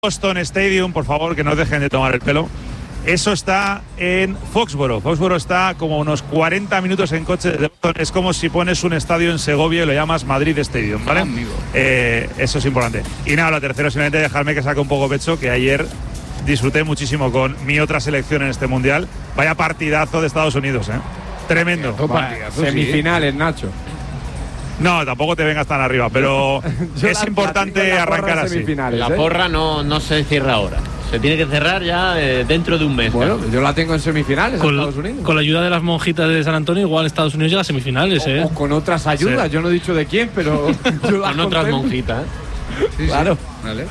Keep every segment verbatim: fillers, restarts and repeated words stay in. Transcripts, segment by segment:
Boston Stadium, por favor, que no dejen de tomar el pelo. Eso está en Foxborough. Foxborough está como unos cuarenta minutos en coche de Boston. Es como si pones un estadio en Segovia y lo llamas Madrid Stadium, ¿vale? Eh, eso es importante. Y nada, la tercera, simplemente dejarme que saque un poco pecho, que ayer disfruté muchísimo con mi otra selección en este Mundial. Vaya partidazo de Estados Unidos, ¿eh? Tremendo. Partidazo, semifinales, sí. Nacho. No, tampoco te vengas tan arriba, pero es importante arrancar así. La porra no, no se cierra ahora. Se tiene que cerrar ya eh, dentro de un mes. Bueno, claro. Yo la tengo en semifinales con, en Estados Unidos. Con la ayuda de las monjitas de San Antonio, igual Estados Unidos llega a semifinales, o, ¿eh? O con otras ayudas, sí. Yo no he dicho de quién, pero yo con otras monjitas. Sí, claro. Sí. Vale.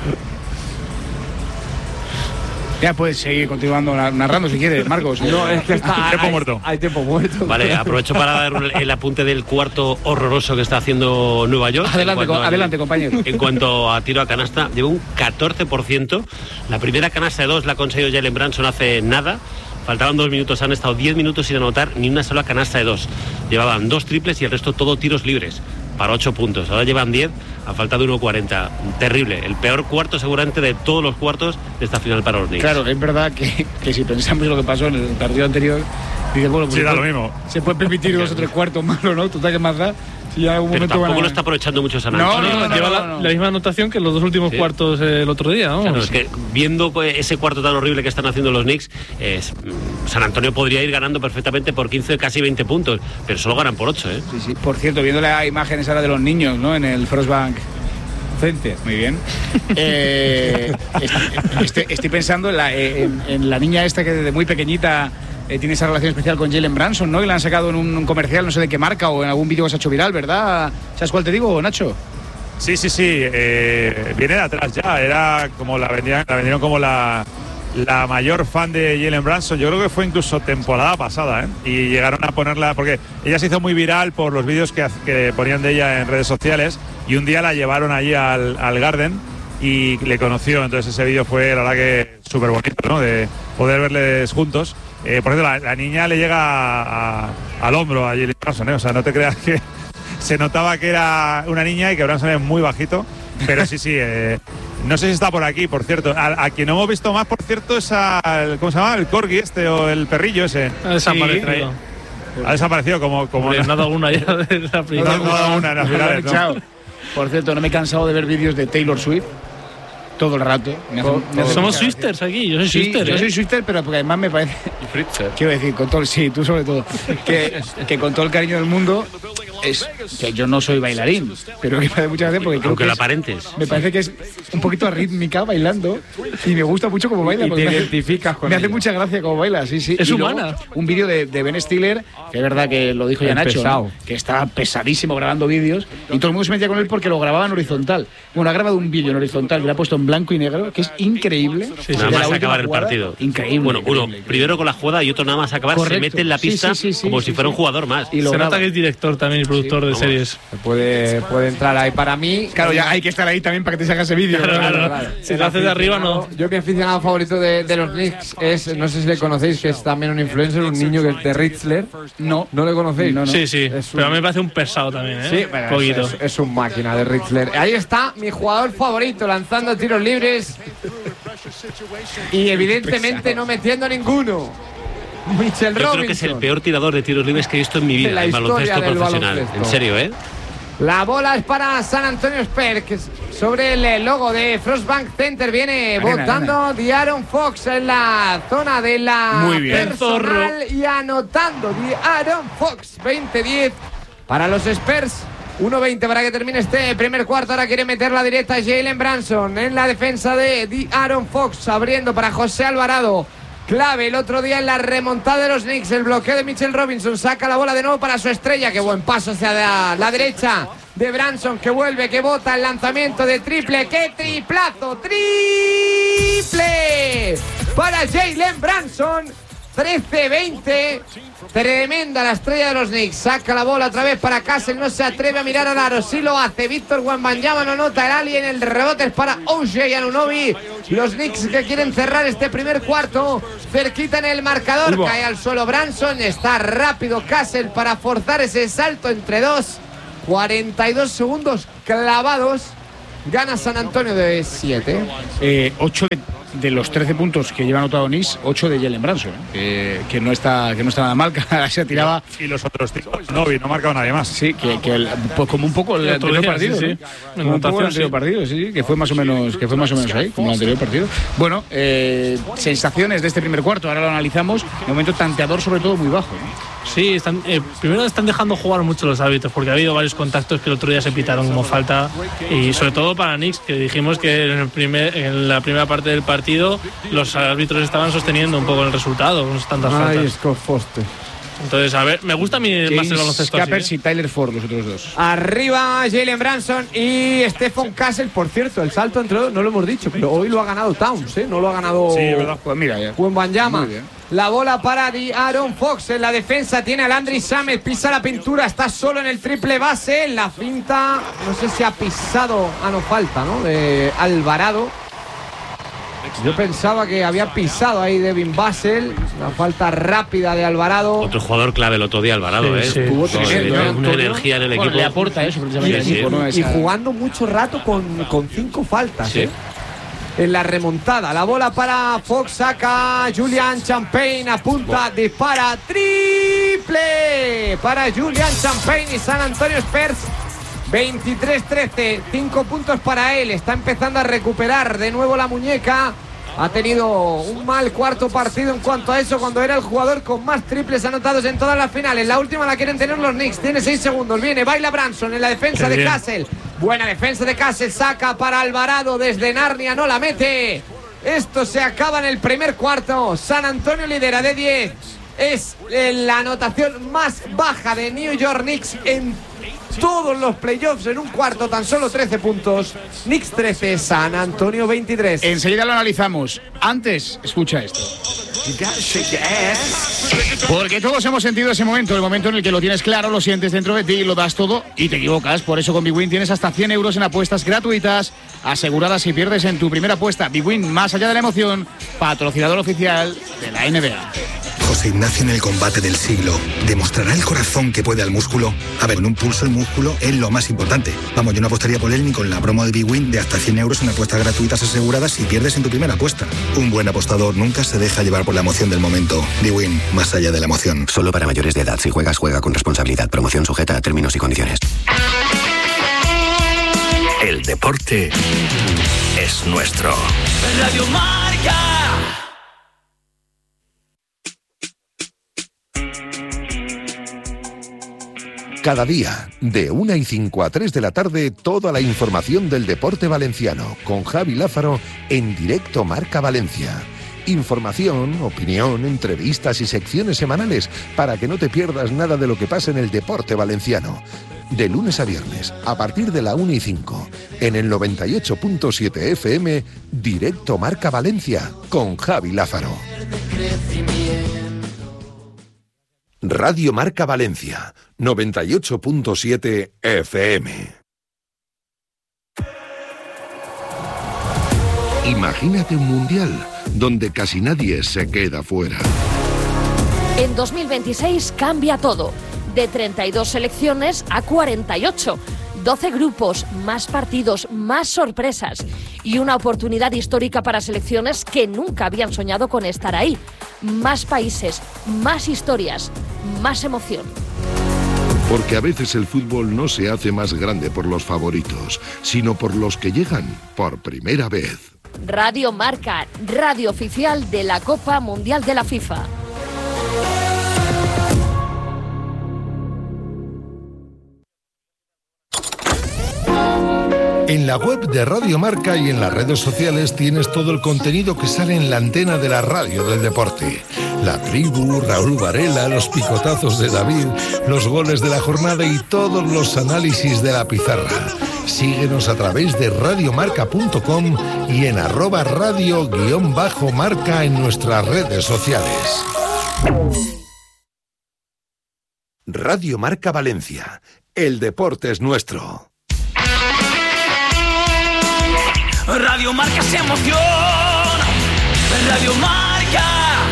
Ya puedes seguir continuando narrando si quieres, Marcos. No, es que está tiempo hay, muerto. Hay tiempo muerto. Vale, aprovecho para dar el apunte del cuarto horroroso que está haciendo Nueva York. Adelante, co adelante, al, compañero. En cuanto a tiro a canasta, lleva un catorce por ciento. La primera canasta de dos la ha conseguido Jalen Brunson hace nada. Faltaban dos minutos, han estado diez minutos sin anotar ni una sola canasta de dos. Llevaban dos triples y el resto todo tiros libres para ocho puntos. Ahora llevan diez, a falta de uno cuarenta. Terrible. El peor cuarto seguramente de todos los cuartos de esta final para los Knicks. Claro, es verdad que, que si pensamos en lo que pasó en el partido anterior, dices, bueno, pues sí, da puede, lo mismo. Se puede permitir dos o tres cuartos malos, ¿no? Total, que más da. Si ya algún Pero momento tampoco van a... lo está aprovechando mucho San No, Antonio. no, no, Lleva no, la, no, no. la misma anotación que en los dos últimos sí. cuartos eh, el otro día, ¿no? Claro, es que viendo pues, ese cuarto tan horrible que están haciendo los Knicks, eh, San Antonio podría ir ganando perfectamente por quince, casi veinte puntos, pero solo ganan por ocho, ¿eh? Sí, sí. Por cierto, viendo la imagen esa de los niños, ¿no? En el Frostbank Center. Muy bien. eh, estoy, estoy pensando en la, en, en la niña esta que desde muy pequeñita eh, tiene esa relación especial con Jalen Brunson, ¿no? Y la han sacado en un, un comercial, no sé de qué marca, o en algún vídeo que se ha hecho viral, ¿verdad? ¿Sabes cuál te digo, Nacho? Sí, sí, sí. Eh, viene de atrás ya. Era como la vendían, la vendieron como la, la mayor fan de Jalen Brunson. Yo creo que fue incluso temporada pasada, ¿eh? Y llegaron a ponerla, porque ella se hizo muy viral por los vídeos que, que ponían de ella en redes sociales. Y un día la llevaron allí al, al Garden y le conoció. Entonces ese vídeo fue, la verdad, que súper bonito, ¿no? De poder verles juntos. Eh, por ejemplo, la, la niña le llega a, a, al hombro a Jalen Brunson, ¿eh? O sea, no te creas que se notaba que era una niña y que Brunson es muy bajito. Pero sí, sí. Eh, no sé si está por aquí, por cierto. A, a quien no hemos visto más, por cierto, es al, ¿cómo se llama? El corgi este o el perrillo ese. Ha desaparecido. Sí. Ha desaparecido como... como no ha dado una ya de la primera. No ha dado una en las finales, ¿no? Por cierto, no me he cansado de ver vídeos de Taylor Swift todo el rato. Me hace, me hace Somos Swifters aquí, yo soy sí, Swifter. Yo ¿eh? soy Swifter, pero porque además me parece. Y Fritzer. Quiero decir, con todo, sí, tú sobre todo. Que, que con todo el cariño del mundo, es que yo no soy bailarín, pero que me hace mucha gracia porque creo Aunque que lo es, aparentes. me parece que es un poquito arrítmica bailando y me gusta mucho cómo baila. Y te identificas con Me hace ella. mucha gracia cómo baila, sí, sí. Es Y humana. luego, un vídeo de, de Ben Stiller, que es verdad que lo dijo ya El Nacho, pesado. ¿no? Que estaba pesadísimo grabando vídeos y todo el mundo se metía con él porque lo grababa en horizontal. Bueno, ha grabado un vídeo en horizontal que lo ha puesto en blanco y negro, que es increíble. Sí, nada De la más última acabar el jugada, partido. Increíble. Bueno, increíble, uno increíble. primero con la jugada y otro nada más acabar Correcto. se mete en la Sí, pista sí, sí, sí, como sí, si fuera sí. un jugador más. Y lo Se graba. nota que es director también y productor Sí, de vamos. series. Puede, puede entrar ahí. Para mí. Claro, ya hay que estar ahí también para que te salga ese vídeo. Claro, ¿no? claro. Claro. Si El lo haces de arriba, no. Yo, mi aficionado favorito de, de los Knicks es, no sé si le conocéis, que es también un influencer, un niño que es de Ritzler. No. ¿No le conocéis? No, no. Sí, sí. Es Pero a un- mí me parece un pesado también, ¿eh? Sí, bueno, es, poquito. es- es un máquina de Ritzler. Ahí está mi jugador favorito lanzando tiros libres y evidentemente no metiendo ninguno. Mitchell Yo Robinson. creo que es el peor tirador de tiros libres que he visto en mi De vida la en historia baloncesto del profesional. baloncesto. En serio, ¿eh? La bola es para San Antonio Spurs, que es sobre el logo de Frostbank Center. Viene Arena, votando De'Aaron Fox en la zona de la Muy bien. personal y anotando De'Aaron Fox. veinte diez para los Spurs. uno veinte para que termine este primer cuarto. Ahora quiere meter la directa Jalen Brunson en la defensa de De'Aaron Fox, abriendo para José Alvarado. Clave el otro día en la remontada de los Knicks. El bloqueo de Mitchell Robinson. Saca la bola de nuevo para su estrella. Qué buen paso hacia la, la derecha de Brunson, que vuelve, que bota el lanzamiento de triple. ¡Qué triplazo! ¡Triple! Para Jalen Brunson. trece veinte. Tremenda la estrella de los Knicks. Saca la bola otra vez para Castle. No se atreve a mirar al aro. Sí lo hace. Víctor Wembanyama no nota el alien. El rebote es para O J Anunoby. Los Knicks que quieren cerrar este primer cuarto. Cerquita en el marcador. Uy, cae al suelo Brunson. Está rápido Castle para forzar ese salto entre dos. cuarenta y dos segundos clavados. Gana San Antonio de siete. Eh, ocho de, de los trece puntos que lleva anotado Knicks, ocho de Jalen Brunson, ¿eh? que, que, no está, que no está nada mal, que se tiraba. Y los otros cinco, no, no ha marcado nadie más. Sí, que, que el, pues como un poco el El anterior día, partido. sí, ¿no? sí. Como un poco el anterior sí. partido, sí, que fue más o menos, que fue más o menos ahí, como el anterior partido. Bueno, eh, sensaciones de este primer cuarto, ahora lo analizamos. De momento tanteador, sobre todo, muy bajo, ¿no? Sí, están, eh, primero están dejando jugar mucho los árbitros, porque ha habido varios contactos que el otro día se pitaron como falta, y sobre todo para Knicks, que dijimos que en, el primer, en la primera parte del partido los árbitros estaban sosteniendo un poco el resultado con tantas Ay, faltas. Scott Foster. Entonces, a ver, me gusta a mí más el baloncesto así, Capers ¿eh? y Tyler Ford, los otros dos. Arriba Jalen Brunson y Stephen Castle. Por cierto, el salto entre dos no lo hemos dicho, pero hoy lo ha ganado Towns, ¿eh? No lo ha ganado Sí, es verdad. Pues mira ya. Wembanyama. Muy bien. La bola para Di Aaron Fox en la defensa. Tiene a Landry Shamet, pisa la pintura, está solo en el triple base. En la finta, no sé si ha pisado, ah, no falta, ¿no? De Alvarado. Yo pensaba que había pisado ahí Devin Vassell. La falta rápida de Alvarado. Otro jugador clave el otro día, Alvarado, Sí, ¿eh? sí. Estuvo Joder, tremendo, una ¿eh, Antonio? energía en el Bueno, equipo. le aporta eso precisamente al Sí, sí. equipo, ¿no? Y Esa- jugando mucho rato con, con cinco faltas, Sí. ¿eh? En la remontada, la bola para Fox, saca Julian Champagne, apunta, dispara, triple para Julian Champagne y San Antonio Spurs. veintitrés trece, cinco puntos para él, está empezando a recuperar de nuevo la muñeca. Ha tenido un mal cuarto partido en cuanto a eso, cuando era el jugador con más triples anotados en todas las finales. La última la quieren tener los Knicks. Tiene seis segundos. Viene, baila Branson en la defensa Qué de bien. Castle. Buena defensa de Castle. Saca para Alvarado desde Narnia. No la mete. Esto se acaba en el primer cuarto. San Antonio lidera de diez. Es eh, la anotación más baja de New York Knicks en todos los playoffs. En un cuarto, tan solo trece puntos. Knicks trece, San Antonio veintitrés. Enseguida lo analizamos. Antes, escucha esto. Porque todos hemos sentido ese momento, el momento en el que lo tienes claro, lo sientes dentro de ti, lo das todo y te equivocas. Por eso con Big Win tienes hasta cien euros en apuestas gratuitas, aseguradas si pierdes en tu primera apuesta. Big Win, más allá de la emoción, patrocinador oficial de la N B A. José Ignacio en el combate del siglo. ¿Demostrará el corazón que puede al músculo? A ver, en un pulso el músculo es lo más importante. Vamos, yo no apostaría por él ni con la promo de Big Win de hasta cien euros en apuestas gratuitas aseguradas si pierdes en tu primera apuesta. Un buen apostador nunca se deja llevar por la emoción del momento. Big Win, más allá de la emoción. Solo para mayores de edad. Si juegas, juega con responsabilidad. Promoción sujeta a términos y condiciones. El deporte es nuestro. Radio Marca. Cada día, de una y cinco a tres de la tarde, toda la información del deporte valenciano, con Javi Lázaro en directo Marca Valencia. Información, opinión, entrevistas y secciones semanales para que no te pierdas nada de lo que pasa en el deporte valenciano. De lunes a viernes, a partir de la una y cinco, en el noventa y ocho punto siete F M, directo Marca Valencia, con Javi Lázaro. Radio Marca Valencia, noventa y ocho punto siete F M. Imagínate un mundial donde casi nadie se queda fuera. En dos mil veintiséis cambia todo. De treinta y dos selecciones a cuarenta y ocho. doce grupos, más partidos, más sorpresas y una oportunidad histórica para selecciones que nunca habían soñado con estar ahí. Más países, más historias, más emoción. Porque a veces el fútbol no se hace más grande por los favoritos, sino por los que llegan por primera vez. Radio Marca, radio oficial de la Copa Mundial de la FIFA. En la web de Radio Marca y en las redes sociales tienes todo el contenido que sale en la antena de la radio del deporte. La tribu, Raúl Varela, los picotazos de David, los goles de la jornada y todos los análisis de la pizarra. Síguenos a través de radiomarca punto com y en arroba radio guión bajo marca en nuestras redes sociales. Radio Marca Valencia. El deporte es nuestro. Radio Marca se emociona. Radio Marca.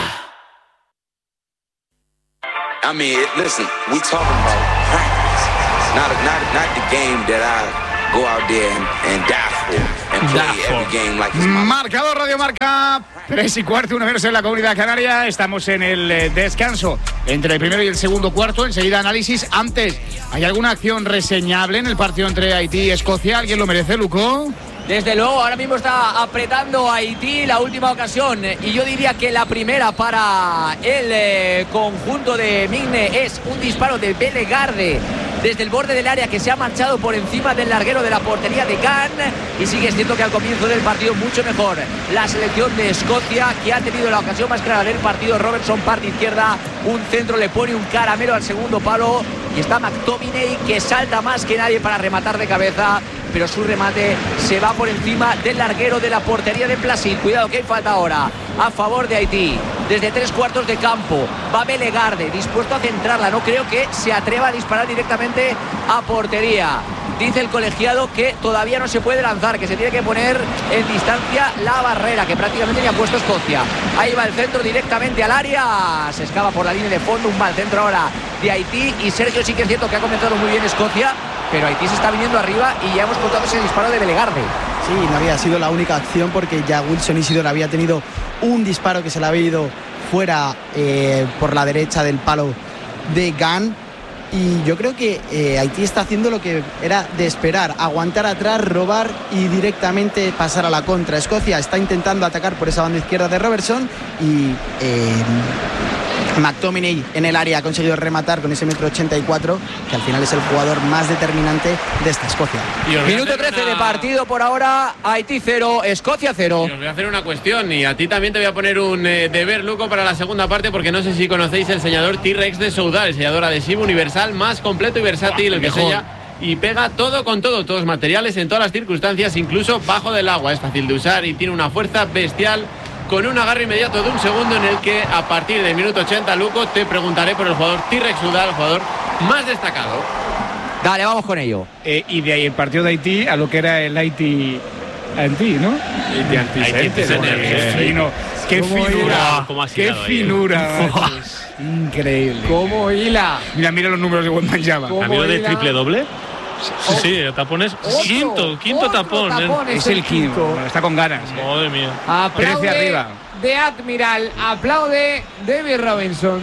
I mean, listen, we talking about practice, not not not the game that I go out there and, and die for and play every game like it's my life. Marcador Radio Marca, tres y cuarto, una menos en la Comunidad Canaria. Estamos en el eh, descanso entre el primero y el segundo cuarto. Enseguida análisis. Antes, ¿hay alguna acción reseñable en el partido entre Haití y Escocia? ¿Alguien lo merece, Luco? Desde luego, ahora mismo está apretando Haití, la última ocasión, y yo diría que la primera para el eh, conjunto de Migne es un disparo de Belegarde desde el borde del área que se ha marchado por encima del larguero de la portería de Gant, y sigue siendo que al comienzo del partido mucho mejor la selección de Escocia, que ha tenido la ocasión más clara del partido. Robertson, parte izquierda, un centro, le pone un caramelo al segundo palo, y está McTominay, que salta más que nadie para rematar de cabeza, pero su remate se va por encima del larguero de la portería de Placid. Cuidado que hay falta ahora a favor de Haití. Desde tres cuartos de campo va Belegarde, dispuesto a centrarla. No creo que se atreva a disparar directamente a portería. Dice el colegiado que todavía no se puede lanzar, que se tiene que poner en distancia la barrera, que prácticamente le ha puesto Escocia. Ahí va el centro directamente al área, se escapa por la línea de fondo, un mal centro ahora de Haití. Y Sergio, sí que es cierto que ha comenzado muy bien Escocia, pero Haití se está viniendo arriba y ya hemos contado ese disparo de Belegarde. Sí, no había sido la única acción, porque ya Wilson Isidore había tenido un disparo que se le había ido fuera eh, por la derecha del palo de Gant. Y yo creo que eh, Haití está haciendo lo que era de esperar, aguantar atrás, robar y directamente pasar a la contra. Escocia está intentando atacar por esa banda izquierda de Robertson, y eh, McTominay en el área ha conseguido rematar con ese metro ochenta y cuatro, que al final es el jugador más determinante de esta Escocia. Minuto trece una... de partido por ahora. Haití cero, Escocia cero. Y os voy a hacer una cuestión, y a ti también te voy a poner un eh, deber, Luco, para la segunda parte, porque no sé si conocéis el sellador T-Rex de Soudal, el sellador adhesivo universal más completo y versátil, el que sella y pega todo con todo, todos materiales en todas las circunstancias, incluso bajo del agua. Es fácil de usar y tiene una fuerza bestial, con un agarre inmediato de un segundo, en el que a partir del minuto ochenta, Luco, te preguntaré por el jugador T-Rex Soudal, el jugador más destacado. Dale, vamos con ello. Eh, y de ahí el partido de Haití a lo que era el Haití Haití, ¿no? Haití Anticenter. Qué fino, qué finura, qué finura. Increíble. ¿Cómo hila? Mira, mira los números de Wendman Java. ¿Amigo de triple doble? Sí, sí, tapones. Otro, quinto, quinto otro tapón. tapón ¿eh? Es el quinto. Bueno, está con ganas. ¿eh? Madre mía. Aplaude arriba. de Admiral, aplaude David Robinson.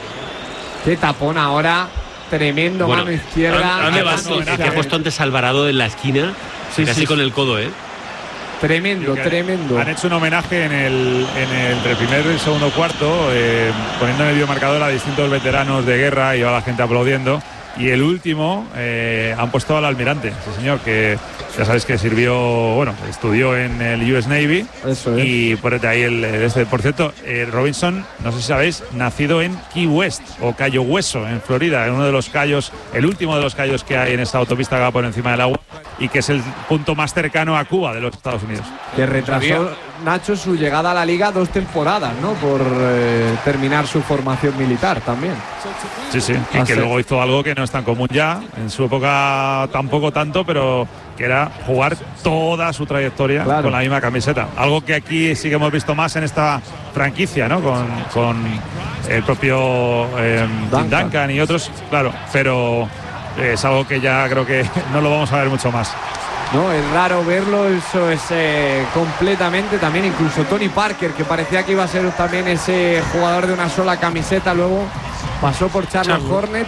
Qué tapón ahora. Tremendo, bueno, mano izquierda. ¿Dónde vas? El que ha puesto antes Alvarado en la esquina, sí, casi sí, con el codo, ¿eh? Tremendo, tremendo. Han hecho un homenaje en el, en el, entre el primer y el segundo cuarto, eh, poniendo en el videomarcador a distintos veteranos de guerra, y va la gente aplaudiendo. Y el último eh, han puesto al almirante, sí señor, que ya sabéis que sirvió, bueno, estudió en el U S Navy. Eso es. Y por ahí el, este, por cierto, eh, Robinson, no sé si sabéis, nacido en Key West o Cayo Hueso, en Florida, en uno de los cayos, el último de los cayos que hay en esta autopista que va por encima del agua, y que es el punto más cercano a Cuba de los Estados Unidos. Que retrasó, Nacho, su llegada a la liga dos temporadas, ¿no? Por eh, terminar su formación militar también. Sí, sí, y que luego hizo algo que no es tan común ya, en su época tampoco tanto, pero que era jugar toda su trayectoria, claro, con la misma camiseta. Algo que aquí sí que hemos visto más en esta franquicia, ¿no? Con, con el propio eh, Duncan. Duncan y otros, claro, pero es algo que ya creo que no lo vamos a ver mucho más. No, es raro verlo, eso es eh, completamente. También incluso Tony Parker, que parecía que iba a ser también ese jugador de una sola camiseta, luego pasó por Charlotte Hornets.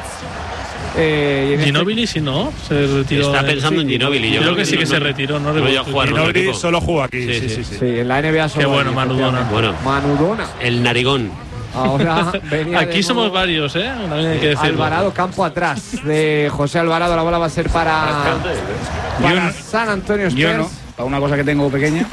Eh, Ginóbili, este... si no, se retiró. Está pensando en, en Ginóbili. Yo creo que sí que se retiró, no recuerdo. Ginóbili solo jugó aquí. Sí, sí, sí. sí. sí en la N B A solo. Qué bueno, Manudona. Bueno, Manudona. El narigón. Ahora venía aquí somos nuevo. varios, ¿eh? Hay que Alvarado, campo atrás de José Alvarado. La bola va a ser para, para no, San Antonio Spurs. Yo no, para una cosa que tengo pequeña.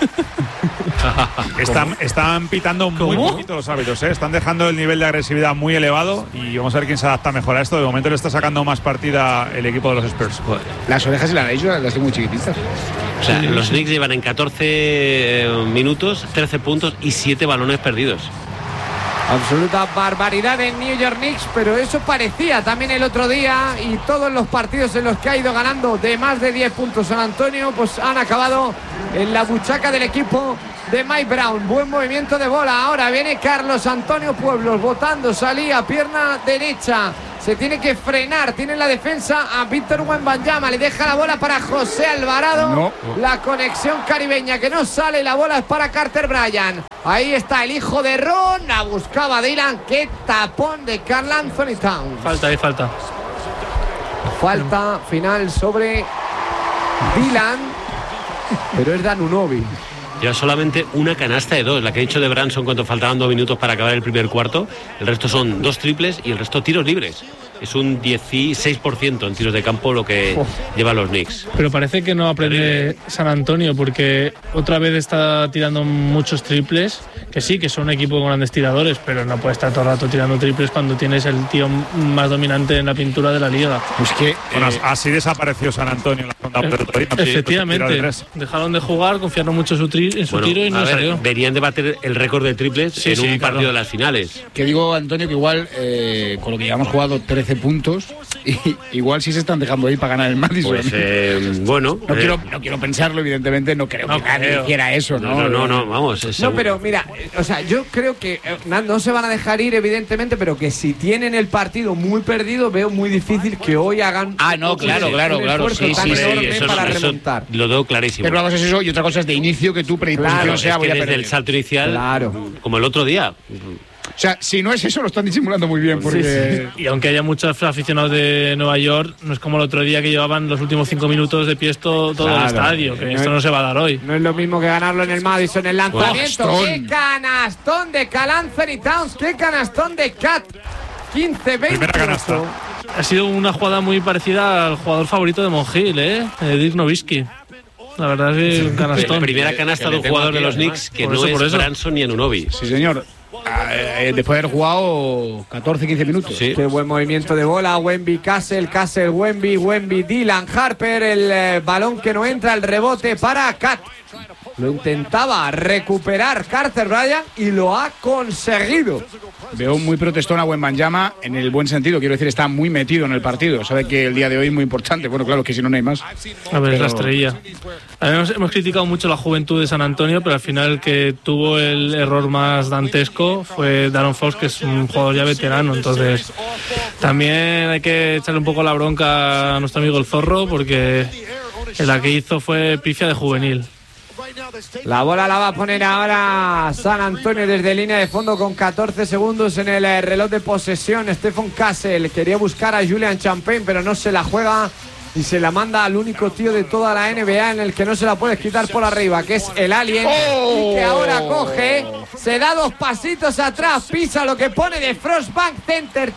están, están pitando muy ¿Cómo? poquito los árbitros, ¿eh? Están dejando el nivel de agresividad muy elevado, y vamos a ver quién se adapta mejor a esto. De momento le está sacando más partida el equipo de los Spurs. Las orejas y la nariz las tengo muy chiquititas. O sea, los Knicks llevan en catorce minutos trece puntos y siete balones perdidos. Absoluta barbaridad en New York Knicks, pero eso parecía también el otro día, y todos los partidos en los que ha ido ganando de más de diez puntos San Antonio, pues han acabado en la buchaca del equipo de Mike Brown. Buen movimiento de bola, ahora viene Carlos Antonio Pueblos, botando, salía, pierna derecha, Se tiene que frenar. Tiene la defensa a Víctor Wembanyama. Le deja la bola para José Alvarado. No. La conexión caribeña que no sale. La bola es para Carter Bryant. Ahí está el hijo de Ron. La buscaba Dylan. Qué tapón de Karl Anthony Towns. Falta, ahí falta. Falta final sobre Dylan. Pero es Danunobi. Lleva solamente una canasta de dos, la que ha hecho de Branson cuando faltaban dos minutos para acabar el primer cuarto. El resto son dos triples y el resto tiros libres. Es un dieciséis por ciento en tiros de campo lo que oh. llevan los Knicks. Pero parece que no aprende San Antonio, porque otra vez está tirando muchos triples, que sí, que son un equipo con grandes tiradores, pero no puede estar todo el rato tirando triples cuando tienes el tío más dominante en la pintura de la liga. Pues que bueno, eh, así desapareció San Antonio en la segunda parte. Efectivamente, dejaron de jugar, confiaron mucho en su, tri, en su bueno, tiro y no ver, salió. Venían de bater el récord de triples sí, en sí, un claro. partido de las finales. Que digo, Antonio, que igual eh, con lo que llevamos jugado trece puntos, y igual sí se están dejando ahí para ganar el Madison. Pues eh, bueno, no, eh, quiero, no quiero pensarlo, evidentemente, no creo no que nadie creo. hiciera eso, ¿no? No, no, no, no vamos. Es no, pero mira, o sea, yo creo que no, no se van a dejar ir, evidentemente, pero que si tienen el partido muy perdido, veo muy difícil que hoy hagan. Ah, no, claro, un, claro, un claro. Sí, tan sí, enorme eso, para eso remontar. Lo veo clarísimo. Pero una cosa es eso y otra cosa es de inicio que tu predisposición claro, sea es voy que a desde perder. el salto inicial, claro. como el otro día. O sea, si no es eso, lo están disimulando muy bien. Porque... Sí, sí. Y aunque haya muchos aficionados de Nueva York, no es como el otro día que llevaban los últimos cinco minutos de pie todo, todo claro. el estadio. Que no esto es, no se va a dar hoy. No es lo mismo que ganarlo en el Madison. El lanzamiento. Oh, ¡qué canastón de Karl Anthony Towns! ¡Qué canastón de Cat! quince veinte. Ha sido una jugada muy parecida al jugador favorito de Monjil, ¿eh? Dirk Nowitzki. La verdad es que un canastón. La primera canasta de un jugador de los Knicks que no es Branson ni Anunoby. Sí, señor. Eh, después de haber jugado catorce quince minutos. Sí. Qué buen movimiento de bola. Wemby, Castle, Castle, Wemby, Wemby, Dylan, Harper. El eh, balón que no entra, el rebote para Cat. Lo intentaba recuperar Carter Bryant y lo ha conseguido. Veo muy protestón a Wembanyama en el buen sentido. Quiero decir, está muy metido en el partido. Sabe que el día de hoy es muy importante. Bueno, claro, que si no, no hay más. A ver, es la estrella. Hemos, hemos criticado mucho la juventud de San Antonio, pero al final el que tuvo el error más dantesco fue Darren Fox, que es un jugador ya veterano. Entonces, también hay que echarle un poco la bronca a nuestro amigo el Zorro, porque la que hizo fue pifia de juvenil. La bola la va a poner ahora San Antonio desde línea de fondo con catorce segundos en el reloj de posesión. Stephen Castle quería buscar a Julian Champagne, pero no se la juega y se la manda al único tío de toda la N B A en el que no se la puedes quitar por arriba, que es el Alien. Oh. Y que ahora coge, se da dos pasitos atrás, pisa lo que pone de Frostbank Center.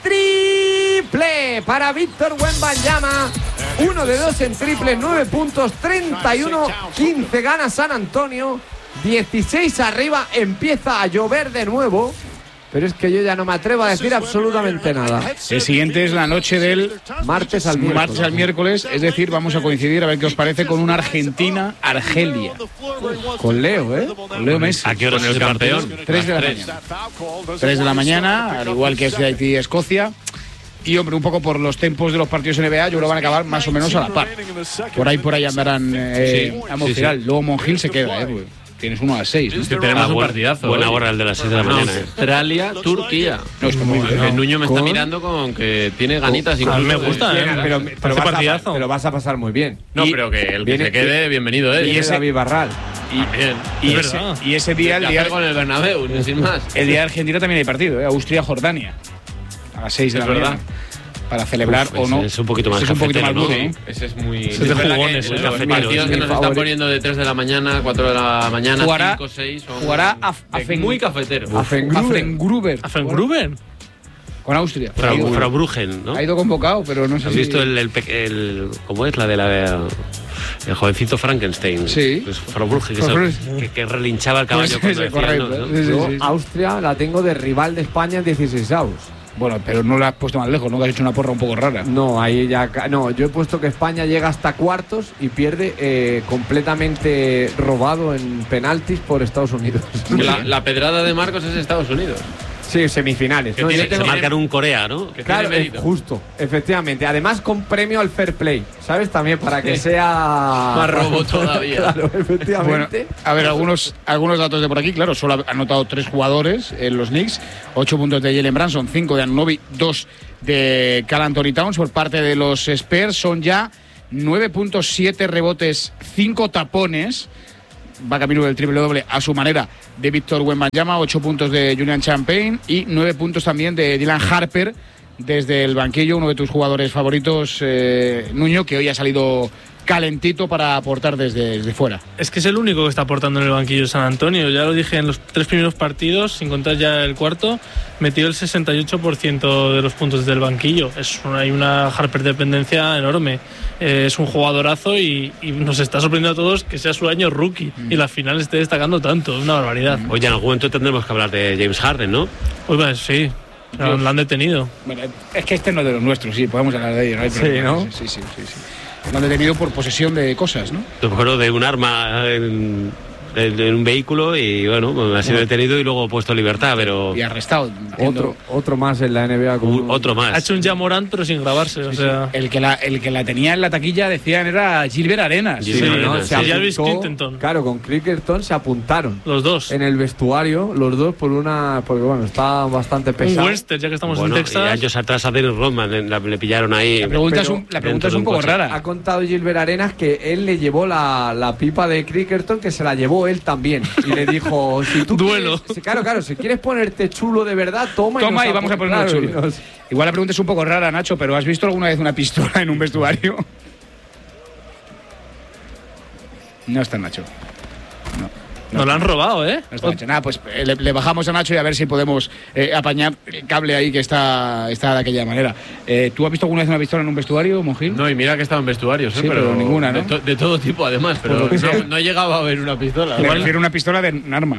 Triple para Víctor Wembanyama. Uno de dos en triples, nueve puntos, treinta y uno quince gana San Antonio, dieciséis arriba, empieza a llover de nuevo, pero es que yo ya no me atrevo a decir absolutamente nada. El siguiente es la noche del martes al miércoles. Martes al miércoles, es decir, vamos a coincidir, a ver qué os parece, con una Argentina-Argelia. Con Leo, ¿eh? Con Leo Messi. ¿A qué hora es el campeón? tres de la mañana. tres de la mañana, al igual que es de Haití-Escocia. Y, hombre, un poco por los tempos de los partidos N B A, yo creo que van a acabar más o menos a la par. Por ahí, por ahí andarán eh, sí, sí, a sí, final. Sí. Luego Monjil se queda, ¿eh? Pues tienes uno a las seis. ¿no? Es que tenemos ah, un partidazo. Buena hora el de las seis de la mañana. ¿eh? Australia, Turquía. No, está muy bien. El Nuño me está mirando con que tiene ganitas. A mí me gusta, ¿eh? Pero, pero, pero, vas a, pero vas a pasar muy bien. No, y, pero que el que viene, se quede, bienvenido es. Y ese David Barral. Y, bien. Y, ese, y ese día, el día con el Bernabéu, sin más. El día de Argentina también hay partido, ¿eh? Austria-Jordania. A las seis de la mañana. Para celebrar Uf, o no. Es un poquito más, es un poquito más ¿no? duro, ¿no? Ese es muy. Es de jugones, el los partidos que nos están poniendo de tres de la mañana, cuatro de la mañana, jugará, cinco, seis. Jugará a, a Fen, muy cafetero. A Fengruber. ¿A Fengruber? Con Austria. Frau Bruggen, ¿no? Ha ido convocado, pero no sé ¿Has si... visto el, el, el. ¿Cómo es la de la. El jovencito Frankenstein? Sí. Pues Frau Bruggen, que, que, que relinchaba el caballo. Pues sí, correcto. ¿no? Sí, sí, Yo, sí. Austria la tengo de rival de España en dieciséis avos. Bueno, pero no la has puesto más lejos, ¿no? Que has hecho una porra un poco rara. No, ahí ya... No, yo he puesto que España llega hasta cuartos y pierde eh, completamente robado en penaltis por Estados Unidos. La, la pedrada de Marcos es Estados Unidos. Sí, semifinales. Que ¿no? tiene, Yo tengo- se marcan un Corea, ¿no? Que Claro, tiene eh, mérito. justo, efectivamente. Además con premio al fair play, ¿sabes? También para que Sí. sea... Más robo todavía. Claro, Bueno, efectivamente. a ver, algunos, algunos datos de por aquí. Claro, solo ha anotado tres jugadores en los Knicks. Ocho puntos de Jalen Brunson, cinco de Anunoby, dos de Karl Anthony Towns. Por parte de los Spurs son ya nueve punto siete rebotes, cinco tapones. Va camino del triple doble a su manera de Víctor Wembanyama, ocho puntos de Julian Champagne y nueve puntos también de Dylan Harper desde el banquillo, uno de tus jugadores favoritos, eh, Nuño, que hoy ha salido calentito para aportar desde, desde fuera. Es que es el único que está aportando en el banquillo San Antonio. Ya lo dije en los tres primeros partidos, sin contar ya el cuarto, metió el sesenta y ocho por ciento de los puntos desde el banquillo. Es una, hay una Harper dependencia enorme. Eh, es un jugadorazo y, y nos está sorprendiendo a todos que sea su año rookie mm. y la final esté destacando tanto. Es una barbaridad. Mm. Oye, en algún momento tendremos que hablar de James Harden, ¿no? Pues bueno, sí. Lo, lo han detenido. Bueno, es que este no es de los nuestros, sí, podemos hablar de ello, ¿no? Hay Sí, problema. ¿no? Sí, sí, sí, sí. Lo han detenido por posesión de cosas, ¿no? Yo me acuerdo de un arma en, en, en un vehículo y bueno, ha sido Bueno. detenido y luego puesto en libertad, pero... Y arrestado. Otro, otro más en la N B A. Con Un- otro más. Ha hecho un Jamorant pero sin grabarse. O sea, El que, la, el que la tenía en la taquilla, decían, era Gilbert Arenas. Sí, Sí, sí, ¿no? sí. Se y Jarvis apuntó- Clinton. Claro, con Crickerton se apuntaron los dos. en el vestuario, los dos por una... Porque bueno, está bastante Un pesado. Western, ya que estamos Bueno, en y Texas. años atrás a Dennis Rodman le, la- le pillaron ahí. La pregunta, Pero es un, la pregunta es dentro un de poco coche. rara. Ha contado Gilbert Arenas que él le llevó la, la pipa de Crickerton, que se la llevó él también. Y le dijo, si tú Duelo. quieres- si- claro, claro, si quieres ponerte chulo de verdad, toma, Toma nos y vamos a apun- ponernos claro, chulo. y nos- Igual la pregunta es un poco rara, Nacho, pero ¿has visto alguna vez una pistola en un vestuario? No está Nacho. Nos lo han robado, ¿eh? No está Nacho. Nada, pues eh, le, le bajamos a Nacho y a ver si podemos eh, apañar el cable ahí que está, está de aquella manera. Eh, ¿Tú has visto alguna vez una pistola en un vestuario, Monjil? No, y mira que estaba en vestuarios, ¿eh? Sí, pero ninguna, ¿no? De, to- de todo tipo, además, pero Por lo que sea. no, no he llegado a ver una pistola. Me refiero a una pistola de un arma.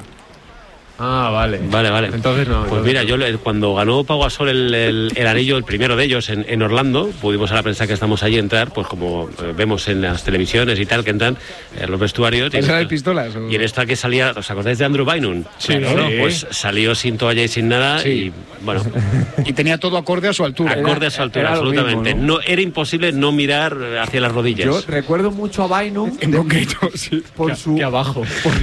Ah, vale. Vale, vale. Entonces no. Pues entonces mira, no. yo le- cuando ganó Pau Gasol el, el, el anillo, el primero de ellos en, en Orlando, pudimos a la prensa que estamos allí entrar, pues como eh, vemos en las televisiones y tal, que entran en los vestuarios. Y en, ¿Esa de esto, pistolas? o? y en esta que salía, ¿os acordáis de Andrew Bynum? Sí, Claro, claro. pues salió sin toalla y sin nada Sí. y bueno, Y tenía todo acorde a su altura. acorde a su altura, era lo absolutamente. mismo, ¿no? era imposible no mirar hacia las rodillas. Yo recuerdo mucho a Bynum En concreto, sí. por su... Que abajo.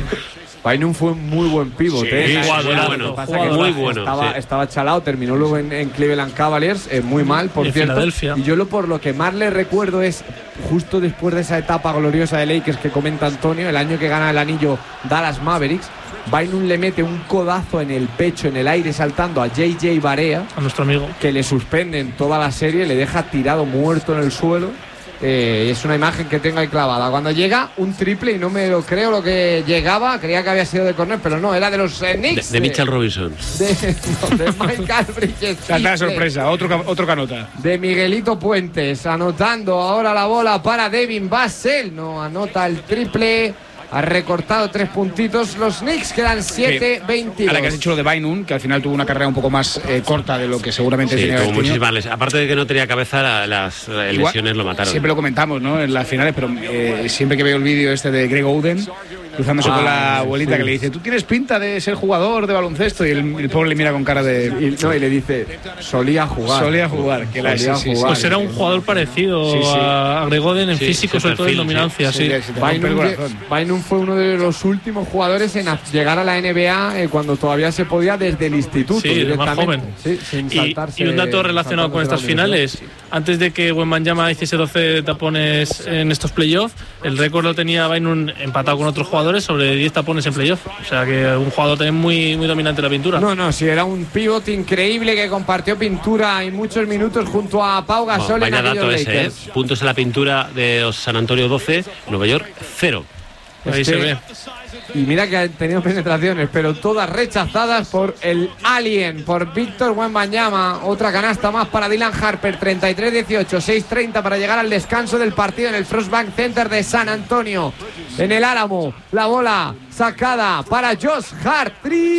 Bynum fue un muy buen pivote. Sí, ¿eh? jugadorazo, Lo que pasa jugadorazo. que muy bueno, Estaba, sí. estaba chalado, terminó luego en, en Cleveland Cavaliers, eh, muy mal, por Y en cierto. Filadelfia. Y yo lo por lo que más le recuerdo es justo después de esa etapa gloriosa de Lakers que comenta Antonio, el año que gana el anillo Dallas Mavericks. Bynum le mete un codazo en el pecho, en el aire, saltando a J J Barea, A nuestro amigo. que le suspenden toda la serie, le deja tirado muerto en el suelo. Eh, es una imagen que tengo ahí clavada. Cuando llega un triple, y no me lo creo lo que llegaba, creía que había sido de córner, pero no, era de los eh, de, Knicks. de Mitchell Robinson. De, no, de Michael Bridges. Salta de sorpresa, otro, ca- otro canota. De Miguelito Puentes, anotando ahora la bola para Devin Vassell. No anota el triple. Ha recortado tres puntitos. Los Knicks quedan siete veintidós. Ahora que has dicho lo de Bynum, que al final tuvo una carrera un poco más eh, corta de lo que seguramente Sí, tenía que tuvo haber tenido. muchísimas lesiones. Aparte de que no tenía cabeza, la- las eh, Igual, lesiones lo mataron. Siempre lo comentamos, ¿no? En las finales, pero eh, siempre que veo el vídeo este de Greg Oden cruzándose Ah, con la abuelita sí. que le dice, tú tienes pinta de ser jugador de baloncesto, y el, el pobre le mira con cara de... Y, no, y le dice, solía jugar. Solía jugar, que la- Solía sí, sí, sí. jugar. Pues era un jugador parecido Sí, sí. a Gregoden en Sí, físico, ese sobre todo en perfil, dominancia. Sí, Sí, sí, se te rompe el Bynum, corazón. Bynum fue uno de los últimos jugadores en a- llegar a la N B A eh, cuando todavía se podía desde el instituto. Sí, el más directamente. joven. Sí, sin Y, saltarse- y un dato relacionado con estas saltándose la finales, antes de que Wembanyama hiciese doce tapones en estos playoffs, el récord lo tenía Bynum empatado con otros jugadores sobre diez tapones en playoff. O sea que un jugador también muy, muy dominante en la pintura. No, no, sí, era un pivot increíble que compartió pintura y muchos minutos junto a Pau Bueno, Gasol en vaya aquellos dato ese, ¿eh? Lakers. Puntos en la pintura de los San Antonio doce, Nueva York cero. Ahí Es se que- ve. Y mira que ha tenido penetraciones, pero todas rechazadas por el Alien, por Víctor Wembanyama. Otra canasta más para Dylan Harper, treinta y tres dieciocho, seis treinta para llegar al descanso del partido en el Frostbank Center de San Antonio. En el Álamo, la bola sacada para Josh Hart.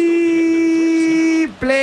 Triple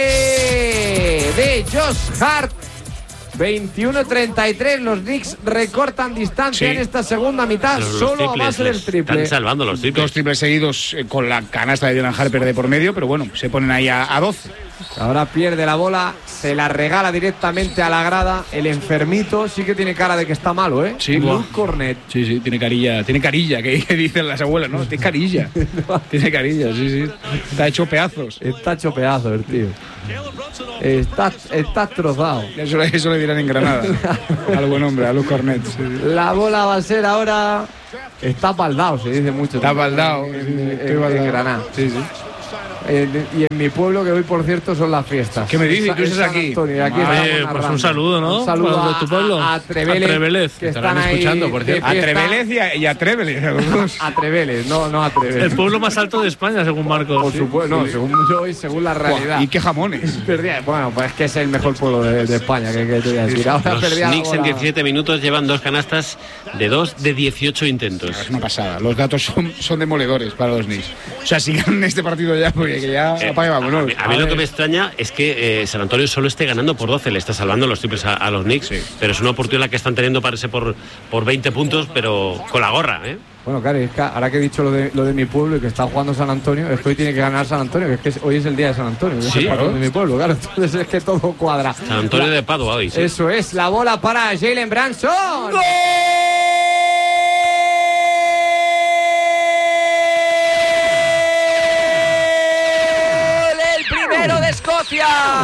de Josh Hart. veintiuno treinta y tres, los Knicks recortan distancia Sí. en esta segunda mitad, Pero los solo a triples base del les triple. Están salvando los triples. Dos triples seguidos eh, con la canasta de Dylan Harper de por medio, pero bueno, se ponen ahí a, a doce. Ahora pierde la bola, se la regala directamente a la grada. El enfermito sí que tiene cara de que está malo, ¿eh? Sí, Luke Cornet. Sí, sí, tiene carilla, tiene carilla, que, que dicen las abuelas, ¿no? Tiene carilla. Tiene carilla, sí, sí. Está hecho pedazos. Está hecho pedazos el tío. Está, está trozado. Eso, eso le dirán en Granada. Al buen hombre, a Luke Cornet. Sí, sí. La bola va a ser ahora. Está baldado, se dice mucho. Está baldado. En, en, en, en, en Granada. Sí, sí. Eh, y en mi pueblo, que hoy por cierto son las fiestas. ¿Qué me dices? ¿Tú estás aquí? Antonio, aquí Oye, pues un saludo, ¿no? Un saludo a, de tu pueblo. A, a Trevélez, a Trevélez. Que están escuchando, por cierto. A Trevélez y a, y a Trevélez. A, a Trevélez, no, no a Trevélez. El pueblo más alto de España, según Marcos. Por supuesto, no, según yo y según la realidad. ¿Y qué jamones? Bueno, pues es que es el mejor pueblo de, de España, que, que te voy a decir. Ahora Los Knicks en diecisiete minutos llevan dos canastas de dos de dieciocho intentos. Es una pasada. Los datos son, son demoledores para los Knicks. O sea, si ganan este partido ya, porque ya eh, apague vámonos. A mí, a mí lo que me extraña es que eh, San Antonio solo esté ganando por doce, le está salvando los triples a, a los Knicks, sí. Pero es una oportunidad que están teniendo, parece, por, por veinte puntos, pero con la gorra, ¿eh? Bueno, claro, es que ahora que he dicho lo de, lo de mi pueblo y que está jugando San Antonio, es que hoy tiene que ganar San Antonio, que es que es, hoy es el día de San Antonio, sí, es el ¿no? de mi pueblo, claro, entonces es que todo cuadra. San Antonio la, de Padua hoy, sí. Eso es, la bola para Jalen Brunson. ¡Gol! De Escocia,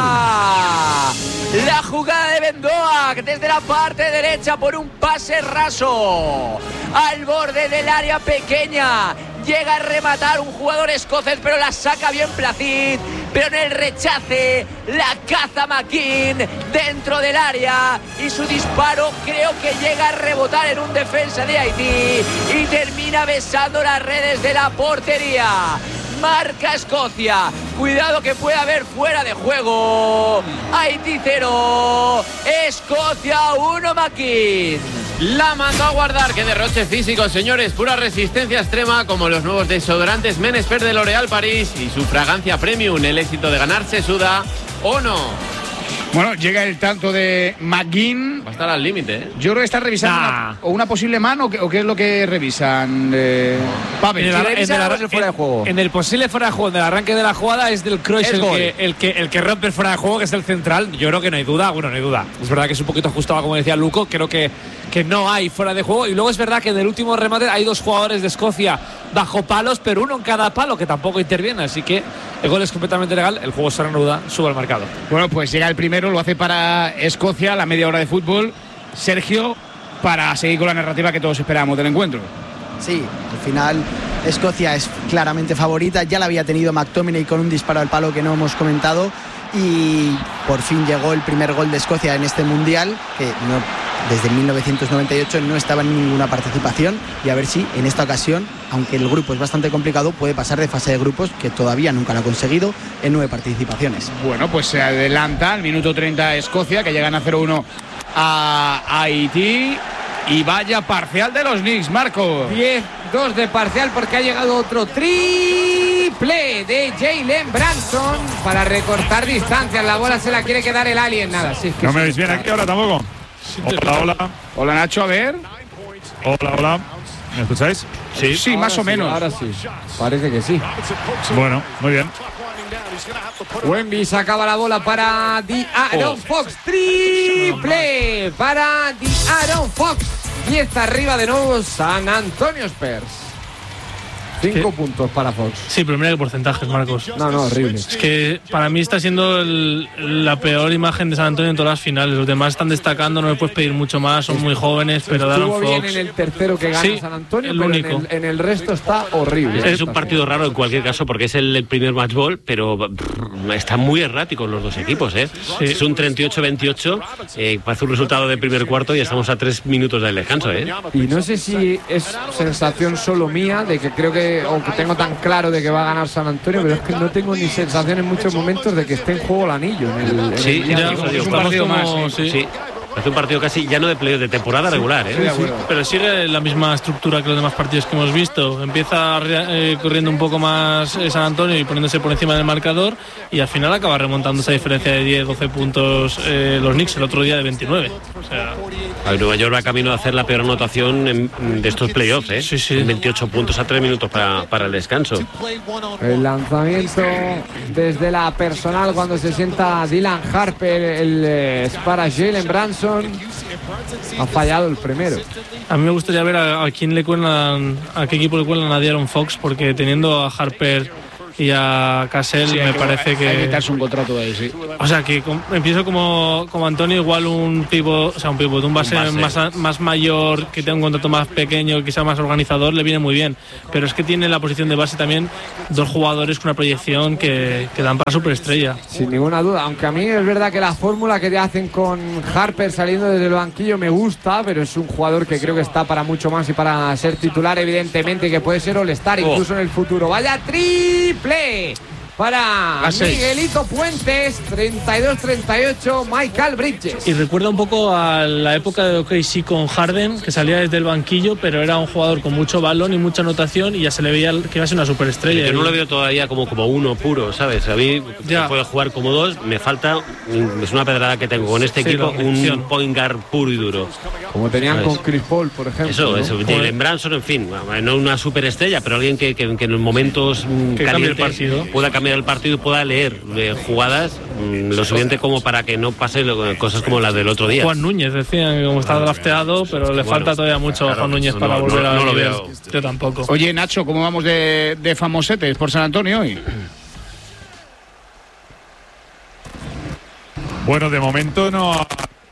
la jugada de Bendoa desde la parte derecha por un pase raso al borde del área pequeña, llega a rematar un jugador escocés, pero la saca bien Placid, pero en el rechace la caza McKean dentro del área y su disparo creo que llega a rebotar en un defensa de Haití y termina besando las redes de la portería. Marca Escocia, cuidado que puede haber fuera de juego. Haití cero, Escocia uno, McKean. La mandó a guardar, qué derroche físico, señores, pura resistencia extrema como los nuevos desodorantes Men Expert de L'Oréal París y su fragancia premium, el éxito de ganar se suda o no. Bueno, llega el tanto de McKean. Va a estar al límite, ¿eh? Yo creo que está revisando nah. una, o una posible mano o qué, o qué es lo que revisan. Eh, Pavel, en, el, en, el, el, fuera de juego. En, en el posible fuera de juego, en el arranque de la jugada es del Cruyff el que, el, que, el que rompe el fuera de juego, que es el central. Yo creo que no hay duda, bueno, no hay duda. Es verdad que es un poquito ajustado, como decía Luco. Creo que, que no hay fuera de juego. Y luego es verdad que en el último remate hay dos jugadores de Escocia bajo palos, pero uno en cada palo que tampoco interviene. Así que el gol es completamente legal. El juego se reanuda, sube al marcador. Bueno, pues llega el primero, lo hace para Escocia, la media hora de fútbol. Sergio, para seguir con la narrativa que todos esperábamos del encuentro. Sí, al final Escocia es claramente favorita. Ya la había tenido McTominay con un disparo al palo que no hemos comentado. Y por fin llegó el primer gol de Escocia en este mundial, que no, desde mil novecientos noventa y ocho no estaba en ninguna participación. Y a ver si en esta ocasión, aunque el grupo es bastante complicado, puede pasar de fase de grupos, que todavía nunca lo ha conseguido en nueve participaciones. Bueno, pues se adelanta al minuto treinta Escocia, que llegan a cero uno a Haití. Y vaya parcial de los Knicks, Marco. diez dos de parcial porque ha llegado otro triple de Jalen Brunson para recortar distancias. La bola se la quiere quedar el Alien. Nada, sí, es que no me veis bien aquí ahora tampoco. Hola, hola. Hola, Nacho, a ver. Hola, hola. ¿Me escucháis? Sí, sí, más sí, o menos. Ahora sí, parece que sí. Bueno, muy bien. Wemby sacaba la bola para De'Aaron oh. Fox. Triple para De'Aaron Fox. Y está arriba de nuevo San Antonio Spurs. Cinco ¿Qué? puntos para Fox. Sí, pero mira qué porcentajes, Marcos. No, no, horrible. Es que para mí está siendo el, la peor imagen de San Antonio en todas las finales. Los demás están destacando, no le puedes pedir mucho más, son muy jóvenes, pero De'Aaron Fox... bien en el tercero que gana sí, San Antonio, el pero único. En, el, en el resto está horrible. Es, es un partido raro en cualquier caso porque es el, el primer match ball, pero brr, están muy erráticos los dos equipos, ¿eh? Sí. Es un treinta y ocho veintiocho, eh, parece un resultado de primer cuarto y estamos a tres minutos del descanso, ¿eh? Y no sé si es sensación solo mía de que creo que, o que tengo tan claro de que va a ganar San Antonio, pero es que no tengo ni sensación en muchos momentos de que esté en juego el anillo. En el, en sí, el ya, es un partido más. Sí. Sí. Hace un partido casi ya no de playoff, de temporada regular, ¿eh? Sí, sí. Pero sigue la misma estructura que los demás partidos que hemos visto. Empieza eh, corriendo un poco más eh, San Antonio y poniéndose por encima del marcador, y al final acaba remontando esa diferencia de diez, doce puntos eh, los Knicks, el otro día de veintinueve. O sea, a Nueva York va camino a hacer la peor anotación en, de estos playoffs, ¿eh? Sí, sí. veintiocho puntos a tres minutos para, para el descanso. El lanzamiento desde la personal cuando se sienta Dylan Harper, el eh, es para Jalen Brunson. Ha fallado el primero. A mí me gustaría ver a, a quién le cuelan, a qué equipo le cuelan a De'Aaron Fox, porque teniendo a Harper y a Cassell, sí, me que, parece que... Hay que quitarse un contrato ahí, sí. O sea, que com, empiezo como, como Antonio, igual un pivot, o sea, un pivot, un base, un base. Más, más mayor, que tenga un contrato más pequeño, quizá más organizador, le viene muy bien. Pero es que tiene en la posición de base también dos jugadores con una proyección que, que dan para superestrella. Sin ninguna duda, aunque a mí es verdad que la fórmula que te hacen con Harper saliendo desde el banquillo me gusta, pero es un jugador que creo que está para mucho más y para ser titular, evidentemente, que puede ser All-Star oh. incluso en el futuro. ¡Vaya triple! Para Miguelito Puentes, treinta y dos treinta y ocho, Michael Bridges. Y recuerda un poco a la época de O K C con Harden, que salía desde el banquillo, pero era un jugador con mucho balón y mucha anotación, y ya se le veía que iba a ser una superestrella. Yo no lo veo todavía como, como uno puro, ¿sabes? A mí ya. puede jugar como dos, me falta, es una pedrada que tengo con este sí, equipo, un point guard puro y duro. Como tenían ¿sabes? Con Chris Paul, por ejemplo. Eso, ¿no? eso Jalen Brunson, en fin, no una superestrella, pero alguien que, que, que en los momentos que calientes pueda cambiar el partido y pueda leer eh, jugadas mmm, lo suficiente como para que no pase lo, cosas como las del otro día. Juan Núñez decían que como está drafteado, pero le bueno, falta todavía mucho a Juan Núñez no, para no, volver no, a no lo veo. Yo tampoco. Oye, Nacho, ¿cómo vamos de, de famosetes por San Antonio hoy? Bueno, de momento no.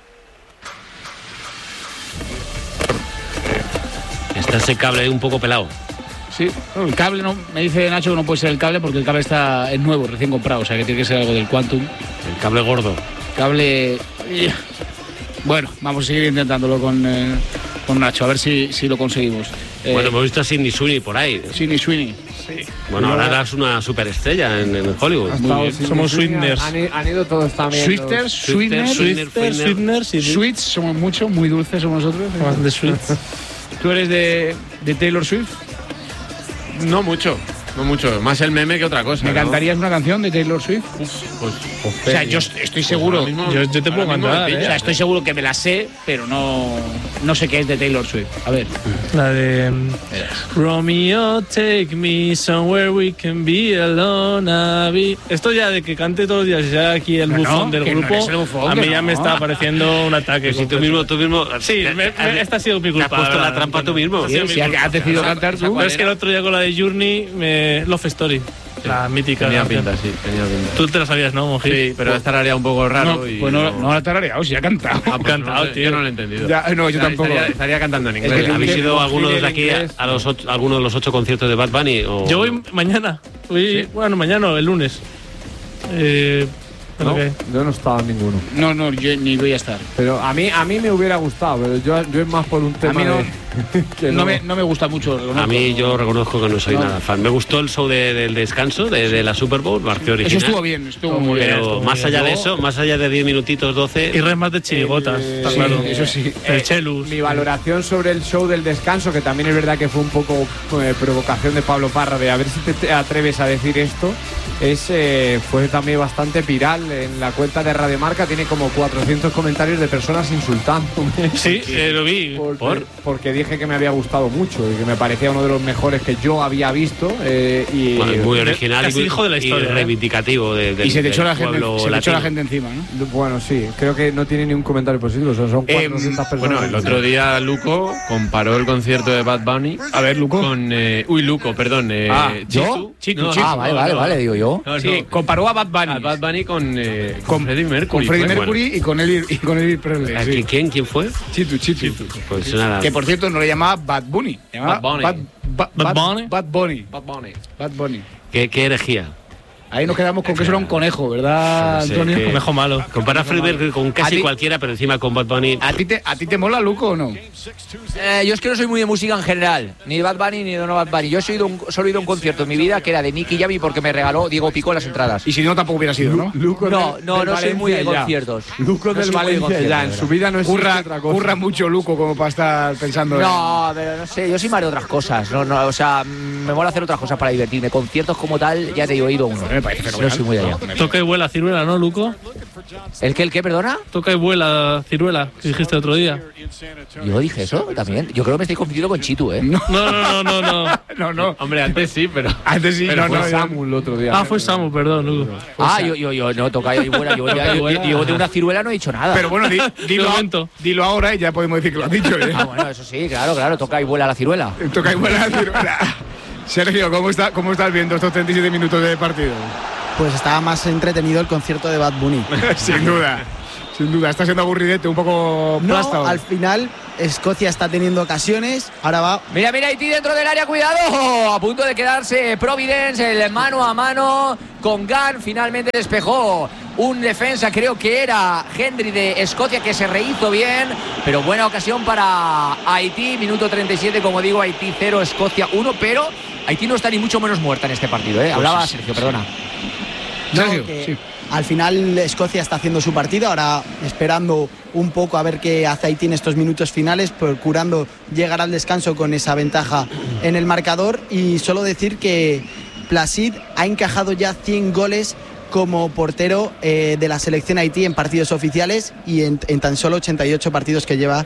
Está ese cable un poco pelado. Sí, el cable no, me dice Nacho que no puede ser el cable porque el cable está es nuevo, recién comprado, o sea que tiene que ser algo del Quantum. El cable gordo. Cable. Bueno, vamos a seguir intentándolo con, eh, con Nacho, a ver si, si lo conseguimos. Eh, bueno, hemos visto a Sydney Sweeney por ahí. Sydney Sweeney. Sí. Bueno, ahora eres una superestrella en, en Hollywood. Muy bien. Somos Sweetners. Han, han ido todos también. Sweeters, Sweetners, Sweeters, Sweetners. Sweets, somos mucho, muy dulces somos nosotros. Más de sweets. ¿Tú eres de, de Taylor Swift? No mucho, no mucho. Más el meme que otra cosa. ¿Me ¿no? cantarías una canción de Taylor Swift? Uf, pues, o sea, yo estoy seguro. Pues mismo, yo, yo te puedo cantar. ¿eh? O sea, estoy seguro que me la sé, pero no, no sé qué es de Taylor Swift. A ver. La de Romeo, take me somewhere we can be alone. Be... Esto ya de que cante todos los días ya aquí el no, bufón no, del grupo. No bufón, a mí ya no. me está pareciendo un ataque. Si tú mismo, tú mismo. Sí, me, me, esta ha sido mi culpa. Te has puesto la trampa tú mismo. Sí, si has decidido cantar tú. Pero es que el otro día con la de Journey, me... Love Story. Sí, la mítica. Tenía pinta, sí, tenía pinta. Tú te la sabías, ¿no, Moji? Sí, pero has tarareado un poco raro. No, y pues no, no, no la ha tarareado, sí ha cantado. Ah, pues cantado, no, tío. Yo no lo he entendido. Ya, no, yo tampoco. Estaría, estaría cantando en inglés. Es que ¿habéis ido alguno de aquí a, a los ocho, alguno de los ocho conciertos de Bad Bunny? O... Yo voy mañana. Voy, ¿sí? Bueno, mañana o el lunes. Eh... No, okay. Yo no estaba en ninguno. No, no, yo ni voy a estar. Pero a mí, a mí me hubiera gustado, pero yo, yo es más por un tema. A mí no, de, que no, no, me, no me gusta mucho. A mí yo reconozco que no soy no. nada fan. Me gustó el show de, del descanso de, de la Super Bowl, marqué original. Eso estuvo bien, estuvo muy bien. Pero estuvo más bien. allá de eso, más allá de diez minutitos, doce. Y res más de chirigotas, eh, está sí, claro. Eso sí. El eh, Chelus. Mi valoración sobre el show del descanso, que también es verdad que fue un poco eh, provocación de Pablo Parra, de a ver si te, te atreves a decir esto, es eh, fue también bastante viral en la cuenta de Radio Marca, tiene como cuatrocientos comentarios de personas insultándome. Sí, eh, lo vi. Porque, ¿Por? porque dije que me había gustado mucho y que me parecía uno de los mejores que yo había visto. Eh, y bueno, muy original y, muy, hijo de la historia, y ¿eh? reivindicativo. De, de, y se te echó la gente, se te echó la gente encima, ¿no? Bueno, sí, creo que no tiene ni un comentario positivo, o sea, son cuatrocientas eh, personas. Bueno, el otro día Luco comparó el concierto de Bad Bunny. A ver, Luco. Con, eh, uy, Luco, perdón. Eh, ah, Chitu. Chitu, no, Chitu. Ah, vale, vale, vale, digo yo. No, no. Sí, comparó a Bad Bunny. A Bad Bunny con, eh, con, con Freddie Mercury. Con Freddie Mercury bueno. y con Elvis y con Elvis Presley. Sí. ¿Quién? ¿Quién fue? Chitu, Chitu. Chitu. Pues sí. Nada. Que por cierto no le llamaba Bad Bunny. Llamaba Bad Bunny. Bad, Bad, Bad, Bad Bunny. Bad Bunny. Bad Bunny. Bad Bunny. ¿Qué, qué herejía? Ahí nos quedamos con que eso era un conejo, ¿verdad, No sé, Antonio? que- Conejo malo. Compara a Freebird con ¿A casi ti? cualquiera, pero encima con Bad Bunny. ¿A ti te, a ti te mola, Luco, o no? Eh, yo es que no soy muy de música en general, ni de Bad Bunny ni de no Bad Bunny. Yo he ido un, solo he ido a un concierto en mi vida que era de Nicky Jam porque me regaló Diego Picó las entradas. Y si no, tampoco hubiera sido, ¿no? Luco No, del- no, del no soy muy de Valencia ya. conciertos. Luco No del soy muy de Valencia conciertos, ya, de en verdad. su vida no existe Curra, otra cosa. curra mucho Luco como para estar pensando No, pero no sé, yo soy más de otras cosas. No, no, o sea, mm, me mola hacer otras cosas para divertirme. Conciertos como tal, ya te digo, he ido a uno. Me parece No fenomenal. soy muy de allá. Toca y vuela ciruela, ¿no, Luco? ¿El qué, el qué, perdona? Toca y vuela ciruela, que dijiste el otro día. Yo dije eso también. Yo creo que me estoy confundiendo con Chitu, ¿eh? No, No, no, no, no, no. no, no. Hombre, antes sí, pero. Antes sí, Pero no, fue no. Samu el otro día. Ah, fue Samu, perdón, Luco. Ah, yo, yo, yo, no, toca y vuela. Yo, ya- yo, yo- yo de una ciruela no he dicho nada. Pero bueno, di- dilo, momento. dilo ahora y ya podemos decir que lo has dicho. ¿eh? Ah, bueno, eso sí, claro, claro, toca y vuela la ciruela. Toca y buena ciruela. Sergio, ¿cómo, está, ¿cómo estás viendo estos treinta y siete minutos de partido? Pues estaba más entretenido el concierto de Bad Bunny. Sin duda, sin duda. Está siendo aburridete, un poco No, plástico. al final Escocia está teniendo ocasiones, ahora va. Mira, mira, Haití dentro del área, cuidado. A punto de quedarse Providence, el mano a mano con Gunn. Finalmente despejó un defensa, creo que era Henry de Escocia, que se rehizo bien. Pero buena ocasión para Haití. Minuto treinta y siete, como digo, Haití cero, Escocia uno. Pero Haití no está ni mucho menos muerta en este partido, ¿eh? Hablaba Sergio, perdona. Sergio, No, que sí. Al final Escocia está haciendo su partido, ahora esperando un poco a ver qué hace Haití en estos minutos finales, procurando llegar al descanso con esa ventaja en el marcador. Y solo decir que Placid ha encajado ya cien goles como portero eh, de la selección Haití en partidos oficiales y en, en tan solo ochenta y ocho partidos que lleva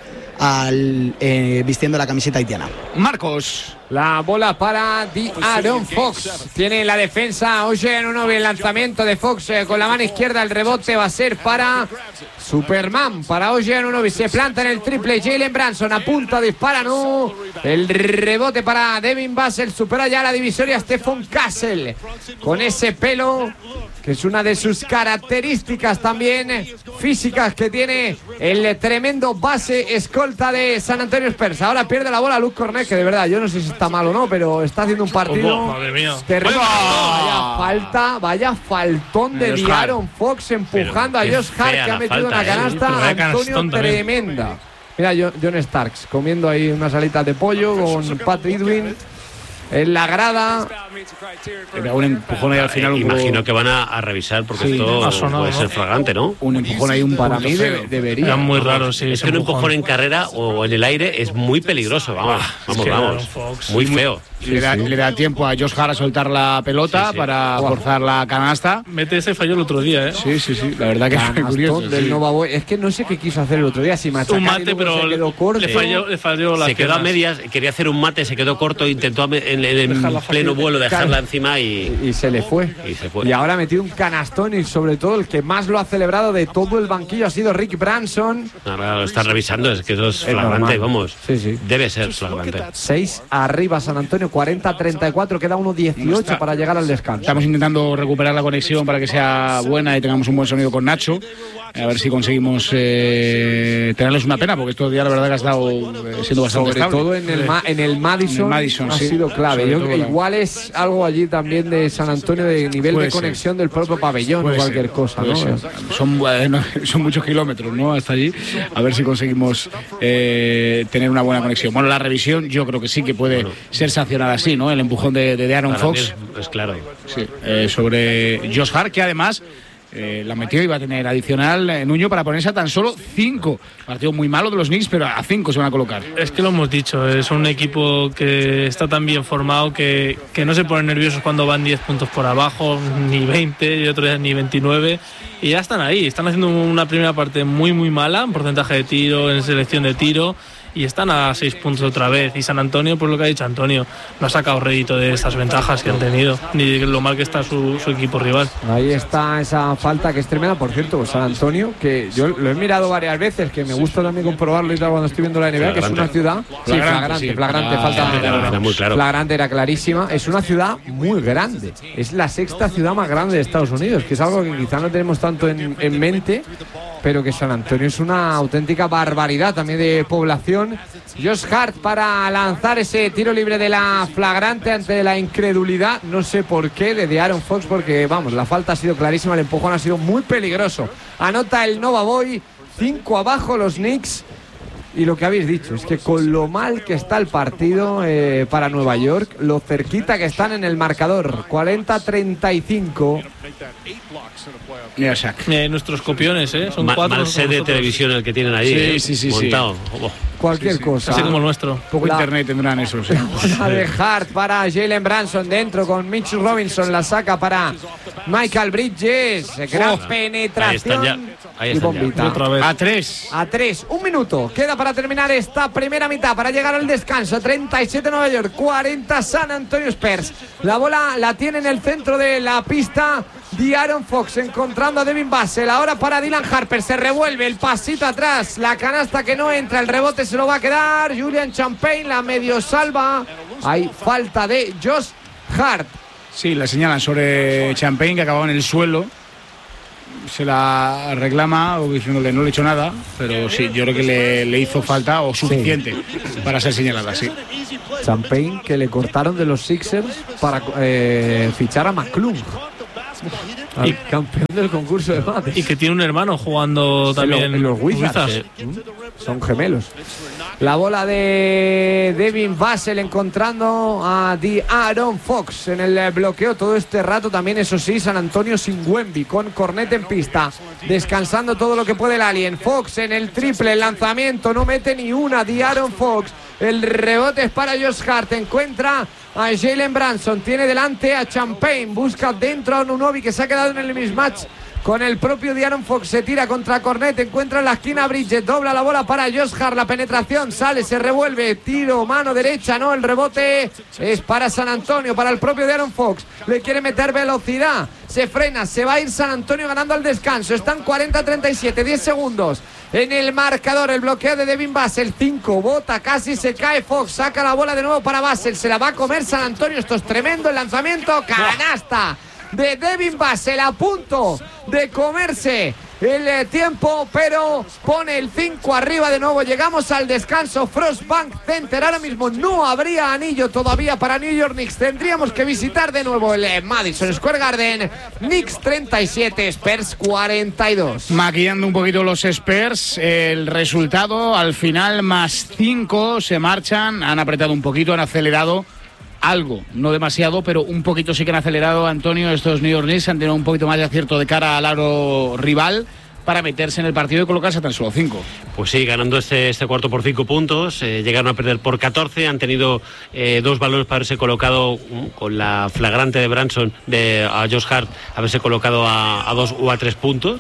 al, eh, vistiendo la camiseta haitiana. Marcos. La bola para Di Aaron Fox. Tiene la defensa Ocean uno. El lanzamiento de Fox eh, con la mano izquierda. El rebote va a ser para Superman. Para Ocean uno. Se planta en el triple. Jalen Branson apunta, dispara, no. El rebote para Devin Vassell. Supera ya la divisoria Stephon Castle. Con ese pelo, que es una de sus características también físicas que tiene el tremendo base escolta de San Antonio Spurs. Ahora pierde la bola Luke Cornet, que de verdad yo no sé si está mal o no, pero está haciendo un partido Oh, madre mía. terrible. Vaya falta, vaya faltón de Josh Di Hart. Aaron Fox empujando Pero a qué Josh Hart, fea que ha la metido falta, una ¿eh? canasta Pero vaya Antonio canastón también. tremenda. Mira, Jo- John Starks comiendo ahí unas alitas de pollo con Pat Ridwin en la grada. Era un empujón ahí al final. Un Imagino poco- que van a, a revisar porque Sí, esto ha sonado, puede ¿no? ser flagrante, ¿no? Un empujón ahí, un Para punto mí feo. debe- debería. Era muy raro, sí. Es ese que un empujón en carrera o en el aire es muy peligroso, vamos, vamos, que vamos. Aaron Fox. Muy feo. Le, da, le da tiempo a Josh Hart a soltar la pelota Sí, sí. para Guau. forzar la canasta. Mete ese falló el otro día, ¿eh? Sí, sí, sí. La verdad que fue Canastón curioso. del sí. Nova Boy. Es que no sé qué quiso hacer el otro día. Si machacar Un y mate, luego pero se quedó corto. le falló, le falló las Se quedó a piernas. medias, quería hacer un mate, se quedó corto, intentó a me- en, en- en Dejarla pleno fácil. vuelo dejarla Claro. encima y, Y se le fue. y se fue. Y ahora ha metido un canastón y sobre todo el que más lo ha celebrado de todo el banquillo ha sido Rick Branson. Ahora lo está revisando, es que eso es Es flagrante, normal. vamos. Sí, sí. Debe ser flagrante. seis arriba San Antonio, cuarenta a treinta y cuatro, queda uno dieciocho para llegar al descanso. Estamos intentando recuperar la conexión para que sea buena y tengamos un buen sonido con Nacho. A ver si conseguimos eh, tenerles una pena, porque estos días la verdad que ha estado eh, siendo bastante Sobre estable. todo en el, Ma- en el Madison, En el Madison, ha sí. sido clave. Sobre Yo- todo, claro. igual es algo allí también de San Antonio de nivel Puede de ser. conexión del propio pabellón o Puede cualquier ser, cosa, puede ¿no? ser. Son, bueno, son muchos kilómetros, ¿no? Hasta allí. A ver si conseguimos eh, tener una buena conexión. Bueno, la revisión yo creo que sí que puede ser sancionada así, ¿no? El empujón de, de Aaron Para mí Fox es, es claro. sí, eh, sobre Josh Hart, que además eh, la metió y va a tener adicional eh, Nuño para ponerse a tan solo cinco. Partido muy malo de los Knicks, pero a cinco se van a colocar. Es que lo hemos dicho, es un equipo que está tan bien formado que, que no se ponen nerviosos cuando van diez puntos por abajo, ni veinte, y otro día ni veintinueve, y ya están ahí. Están haciendo una primera parte muy, muy mala, en porcentaje de tiro, en selección de tiro, y están a seis puntos otra vez. Y San Antonio, pues lo que ha dicho Antonio, no ha sacado rédito de estas ventajas que han tenido, ni de lo mal que está su, su equipo rival. Ahí está esa falta que es tremenda. Por cierto, San Antonio, que yo lo he mirado varias veces, que me gusta también comprobarlo y tal cuando estoy viendo la N B A, que es una ciudad. Sí, Flagrante, flagrante, sí. flagrante, Ah, falta. era- era muy claro. Flagrante, era clarísima. Es una ciudad muy grande. Es la sexta ciudad más grande de Estados Unidos, que es algo que quizá no tenemos tanto en, en mente, pero que San Antonio es una auténtica barbaridad también de población. Branson. Josh Hart para lanzar ese tiro libre de la flagrante ante la incredulidad, no sé por qué, de De'Aaron Fox, porque vamos, la falta ha sido clarísima, el empujón ha sido muy peligroso. Anota el Nova Boy, cinco abajo los Knicks. Y lo que habéis dicho es que con lo mal que está el partido eh, para Nueva York, lo cerquita que están en el marcador, cuarenta treinta y cinco. Mira, Shaq. Eh, nuestros copiones, ¿eh? Son Ma cuatro. Mal set de televisión el que tienen ahí. Sí, eh, sí, sí, montado. sí. Oh. Cualquier sí, sí. cosa. Así como el nuestro. Poco La- internet tendrán esos. ¿eh? La de Hart para Jalen Branson dentro con Mitch Robinson, la saca para Michael Bridges, gran Oh, penetración. ahí están ya, ahí y están ya. bombita. Otra vez. A tres. A tres, un minuto queda para terminar esta primera mitad, para llegar al descanso. Treinta y siete Nueva York, cuarenta San Antonio Spurs. La bola la tiene en el centro de la pista De'Aaron Fox, encontrando a Devin Vassell. Ahora para Dylan Harper, se revuelve el pasito atrás, la canasta que no entra, el rebote se lo va a quedar Julian Champagne, la medio salva. Hay falta de Josh Hart. Sí, la señalan sobre Champagne, que acababa en el suelo. Se la reclama o diciéndole no le he hecho nada, pero sí, yo creo que le, le hizo falta o suficiente sí. para ser señalada, sí. Champagne, que le cortaron de los Sixers para eh, fichar a McClung, al Y- campeón del concurso de mates. Y que tiene un hermano jugando también en, lo- en los Wizards. Mm, Son gemelos. La bola de Devin Vassell encontrando a De'Aaron Fox en el bloqueo todo este rato. También, eso sí, San Antonio sin Wemby, con Cornet en pista, descansando todo lo que puede el alien. Fox en el triple, el lanzamiento, no mete ni una. De'Aaron Fox, el rebote es para Josh Hart, encuentra a Jalen Branson, tiene delante a Champagne, busca dentro a Nunobi, que se ha quedado en el mismatch con el propio De'Aaron Fox, se tira contra Cornet, encuentra en la esquina Bridges, dobla la bola para Josh Hart, la penetración, sale, se revuelve, tiro, mano derecha, no, el rebote es para San Antonio, para el propio De'Aaron Fox, le quiere meter velocidad, se frena, se va a ir San Antonio ganando al descanso, están cuarenta treinta y siete, diez segundos en el marcador, el bloqueo de Devin Vassell, cinco, bota, casi se cae Fox, saca la bola de nuevo para Vassell, se la va a comer San Antonio, esto es tremendo, el lanzamiento, canasta de Devin Vassell, a punto de comerse el eh, tiempo, pero pone el cinco arriba de nuevo. Llegamos al descanso, Frostbank Center. Ahora mismo no habría anillo todavía para New York Knicks. Tendríamos que visitar de nuevo el eh, Madison Square Garden. Knicks treinta y siete, Spurs cuarenta y dos. Maquillando un poquito los Spurs, el resultado al final más cinco, se marchan, han apretado un poquito, han acelerado algo, no demasiado, pero un poquito sí que han acelerado, Antonio, estos New York Knicks han tenido un poquito más de acierto de cara al aro rival para meterse en el partido y colocarse a tan solo cinco. Pues sí, ganando este, este cuarto por cinco puntos, eh, llegaron a perder por catorce, han tenido eh, dos balones para haberse colocado um, con la flagrante de Branson, de a Josh Hart, haberse colocado a, a dos o a tres puntos,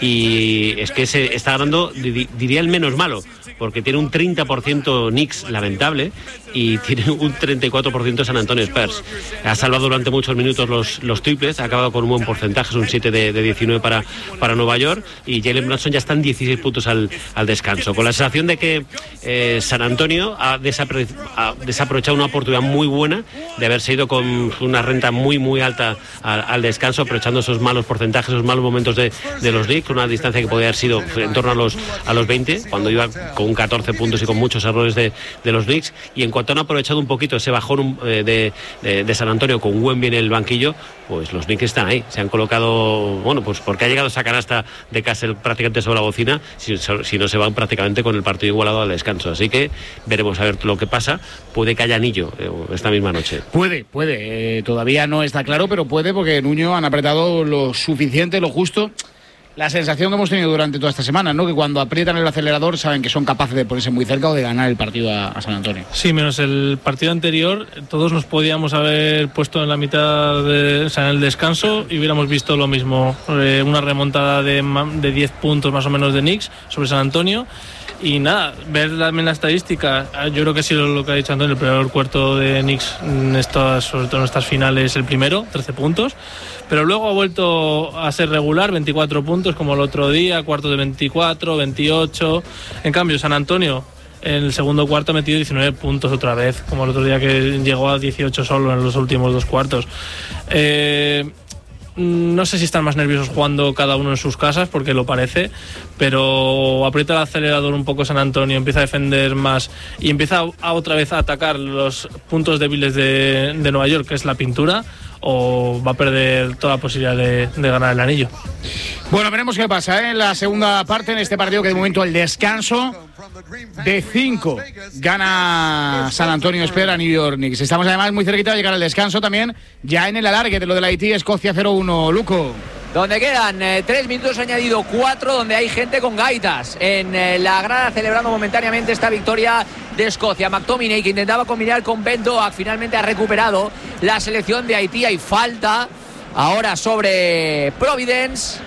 y es que se está ganando, di, diría el menos malo, porque tiene un treinta por ciento Knicks lamentable y tiene un treinta y cuatro por ciento San Antonio Spurs. Ha salvado durante muchos minutos los, los triples, ha acabado con un buen porcentaje, es un siete de, de diecinueve para, para Nueva York, y Jalen Branson ya están dieciséis puntos al, al descanso, con la sensación de que eh, San Antonio ha, desapro ha desaprovechado una oportunidad muy buena de haberse ido con una renta muy muy alta al, al descanso, aprovechando esos malos porcentajes, esos malos momentos de, de los Knicks, con una distancia que podía haber sido en torno a los, a los veinte, cuando iba con catorce puntos y con muchos errores de, de los Knicks, y en cuanto han aprovechado un poquito ese bajón eh, de, de, de San Antonio con Wemby en el banquillo, pues los Knicks están ahí, se han colocado, bueno, pues porque ha llegado esa canasta de Castle prácticamente sobre la bocina, si, si no se van prácticamente con el partido igualado al descanso, así que veremos a ver lo que pasa. Puede que haya anillo eh, esta misma noche. Puede, puede, eh, todavía no está claro, pero puede, porque Nuño han apretado lo suficiente, lo justo. La sensación que hemos tenido durante toda esta semana, ¿no? Que cuando aprietan el acelerador saben que son capaces de ponerse muy cerca o de ganar el partido a, a San Antonio. Sí, menos el partido anterior, todos nos podíamos haber puesto en la mitad, de, o sea, en el descanso, y hubiéramos visto lo mismo, eh, una remontada de, de diez puntos más o menos de Knicks sobre San Antonio. Y nada, ver también la estadística, yo creo que sí lo que ha dicho Antonio, el peor cuarto de Knicks en estas, sobre todo en estas finales, el primero, trece puntos, pero luego ha vuelto a ser regular, veinticuatro puntos como el otro día, cuartos de veinticuatro, veintiocho. En cambio San Antonio en el segundo cuarto ha metido diecinueve puntos otra vez, como el otro día que llegó a dieciocho solo en los últimos dos cuartos. eh, no sé si están más nerviosos jugando cada uno en sus casas, porque lo parece, pero aprieta el acelerador un poco San Antonio, empieza a defender más y empieza a, otra vez a atacar los puntos débiles de, de Nueva York, que es la pintura, o va a perder toda la posibilidad de, de ganar el anillo. Bueno, veremos qué pasa, ¿eh? En la segunda parte, en este partido que de momento el descanso de cinco gana San Antonio, espera a New York Knicks. Estamos además muy cerquita de llegar al descanso también, ya en el alargue de lo del Haití, Escocia cero uno, Luco. Donde quedan eh, tres minutos añadido cuatro, donde hay gente con gaitas en eh, la grada celebrando momentáneamente esta victoria de Escocia. McTominay, que intentaba combinar con Ben Doak, finalmente ha recuperado la selección de Haití. Hay falta ahora sobre Providence.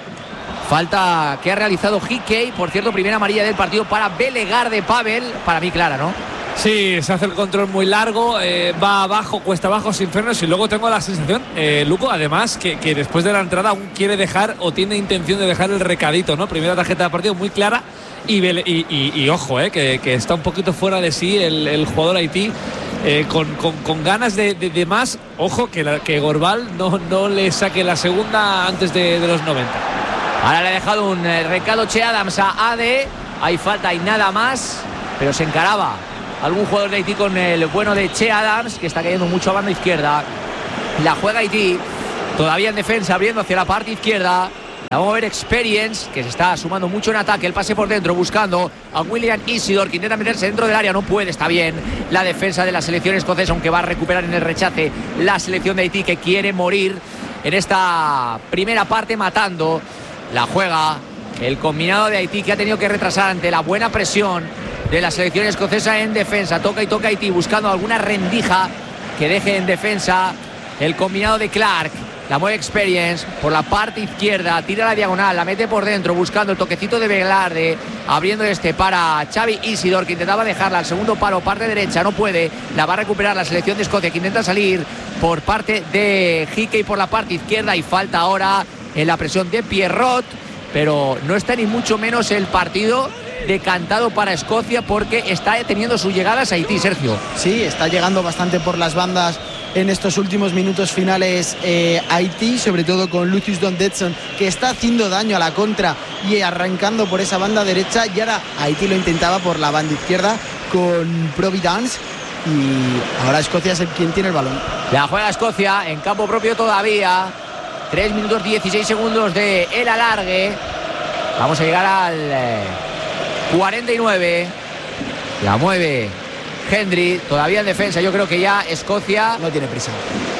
Falta que ha realizado Hickey. Por cierto, primera amarilla del partido para Belegarde Pavel. Para mí clara, ¿no? Sí, se hace el control muy largo, eh, va abajo, cuesta abajo, sin frenos, y luego tengo la sensación, eh, Luco, además, que, que después de la entrada aún quiere dejar o tiene intención de dejar el recadito, ¿no? Primera tarjeta de partido muy clara y, y, y, y ojo, eh, que, que está un poquito fuera de sí el, el jugador Haití, eh, con, con, con ganas de, de, de más. Ojo, que, la, que Gorbal no, no le saque la segunda antes de, de los noventa. Ahora le ha dejado un eh, recado Che Adams a Ade, hay falta y nada más, pero se encaraba algún jugador de Haití con el bueno de Che Adams, que está cayendo mucho a banda izquierda. La juega Haití, todavía en defensa, abriendo hacia la parte izquierda. La vamos a ver Experience, que se está sumando mucho en ataque. El pase por dentro, buscando a William Isidore, que intenta meterse dentro del área. No puede, está bien la defensa de la selección escocesa, aunque va a recuperar en el rechace la selección de Haití, que quiere morir en esta primera parte matando. La juega el combinado de Haití, que ha tenido que retrasar ante la buena presión de la selección escocesa en defensa. Toca y toca Haití, buscando alguna rendija que deje en defensa el combinado de Clark. La mueve Experience por la parte izquierda, tira la diagonal, la mete por dentro, buscando el toquecito de Velarde, abriendo este para Xavi Isidore, que intentaba dejarla al segundo palo, parte derecha, no puede. La va a recuperar la selección de Escocia, que intenta salir por parte de Hickey por la parte izquierda, y falta ahora en la presión de Pierrot, pero no está ni mucho menos el partido decantado para Escocia, porque está teniendo sus llegadas a Haití, Sergio. Sí, está llegando bastante por las bandas en estos últimos minutos finales eh, Haití, sobre todo con Lucius Dondetson, que está haciendo daño a la contra y arrancando por esa banda derecha, y ahora Haití lo intentaba por la banda izquierda con Providence, y ahora Escocia es el quien tiene el balón. La juega Escocia en campo propio todavía, tres minutos dieciséis segundos de el alargue. Vamos a llegar al eh, cuarenta y nueve. La mueve Hendry, todavía en defensa. Yo creo que ya Escocia no tiene prisa.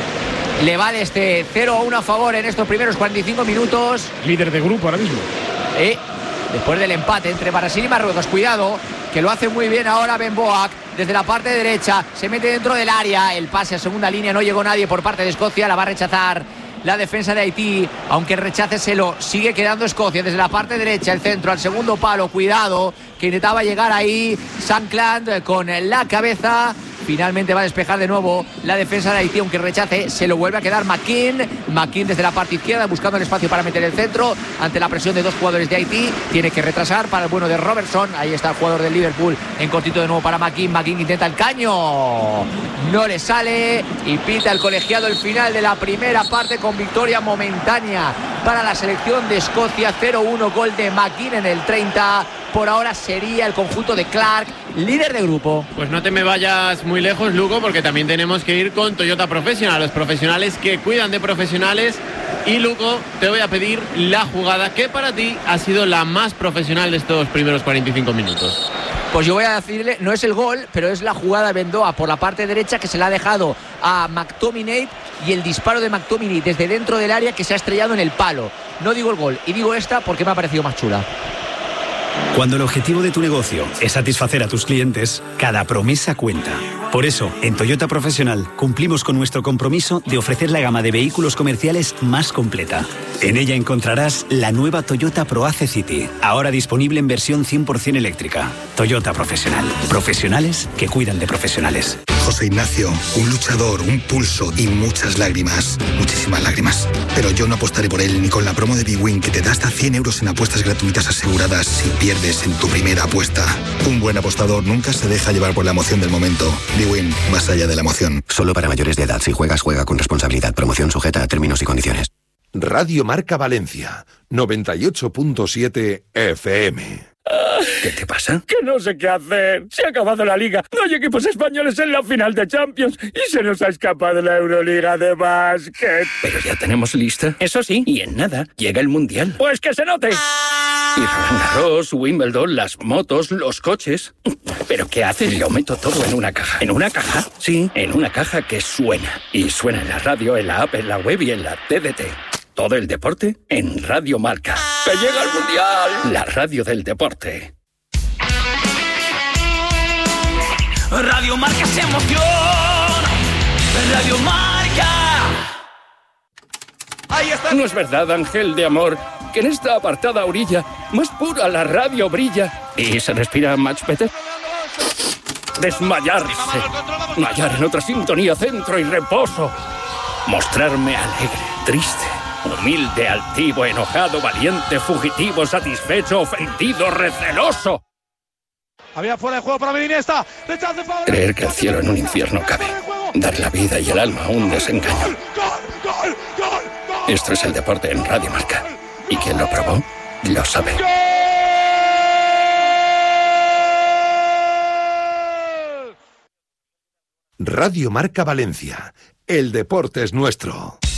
Le vale este cero a uno a favor en estos primeros cuarenta y cinco minutos. Líder de grupo ahora mismo. Y después del empate entre Brasil y Marruecos, cuidado, que lo hace muy bien ahora Ben Boak desde la parte derecha, se mete dentro del área, el pase a segunda línea, no llegó nadie por parte de Escocia, la va a rechazar la defensa de Haití, aunque el rechace se lo sigue quedando Escocia desde la parte derecha, el centro al segundo palo, cuidado, que intentaba llegar ahí Sankland con la cabeza. Finalmente va a despejar de nuevo la defensa de Haití, aunque el rechace se lo vuelve a quedar McKean. McKean desde la parte izquierda, buscando el espacio para meter el centro ante la presión de dos jugadores de Haití. Tiene que retrasar para el bueno de Robertson. Ahí está el jugador del Liverpool en cortito de nuevo para McKean. McKean intenta el caño, no le sale, y pita el colegiado el final de la primera parte con victoria momentánea para la selección de Escocia. Cero uno, gol de McKean en el treinta. Por ahora sería el conjunto de Clark líder de grupo. Pues no te me vayas muy lejos, Luco, porque también tenemos que ir con Toyota Professional, los profesionales que cuidan de profesionales. Y Luco, te voy a pedir la jugada que para ti ha sido la más profesional de estos primeros cuarenta y cinco minutos. Pues yo voy a decirle, no es el gol, pero es la jugada de Bendoa por la parte derecha, que se la ha dejado a McTominay, y el disparo de McTominay desde dentro del área, que se ha estrellado en el palo. No digo el gol, y digo esta porque me ha parecido más chula. Cuando el objetivo de tu negocio es satisfacer a tus clientes, cada promesa cuenta. Por eso, en Toyota Professional cumplimos con nuestro compromiso de ofrecer la gama de vehículos comerciales más completa. En ella encontrarás la nueva Toyota ProAce City, ahora disponible en versión cien por ciento eléctrica. Toyota Professional. Profesionales que cuidan de profesionales. José Ignacio, un luchador, un pulso y muchas lágrimas. Muchísimas lágrimas. Pero yo no apostaré por él ni con la promo de Big Win, que te da hasta cien euros en apuestas gratuitas aseguradas si pierdes en tu primera apuesta. Un buen apostador nunca se deja llevar por la emoción del momento. Big Win, más allá de la emoción. Solo para mayores de edad. Si juegas, juega con responsabilidad. Promoción sujeta a términos y condiciones. Radio Marca Valencia, noventa y ocho punto siete F M. ¿Qué te pasa? Que no sé qué hacer. Se ha acabado la liga. No hay equipos españoles en la final de Champions y se nos ha escapado la Euroliga de básquet. Pero ya tenemos lista. Eso sí, y en nada llega el Mundial. Pues que se note. Y Roland Garros, Wimbledon, las motos, los coches. ¿Pero qué haces? Lo meto todo en una caja. ¿En una caja? Sí, en una caja que suena. Y suena en la radio, en la app, en la web y en la T D T. Todo el deporte en Radio Marca. ¡Que llega el Mundial! La radio del deporte. Radio Marca es emoción. Radio Marca. Ahí está. No es verdad, ángel de amor, que en esta apartada orilla más pura la radio brilla y se respira much better. Desmayarse. Hallar en otra sintonía, centro y reposo. Mostrarme alegre, triste, humilde, altivo, enojado, valiente, fugitivo, satisfecho, ofendido, receloso. Había fuera de juego para Medinesta. Creer que el cielo en un infierno cabe. Dar la vida y el alma a un desengaño. Esto es el deporte en Radio Marca. Y quien lo probó, lo sabe. Radio Marca Valencia. El deporte es nuestro.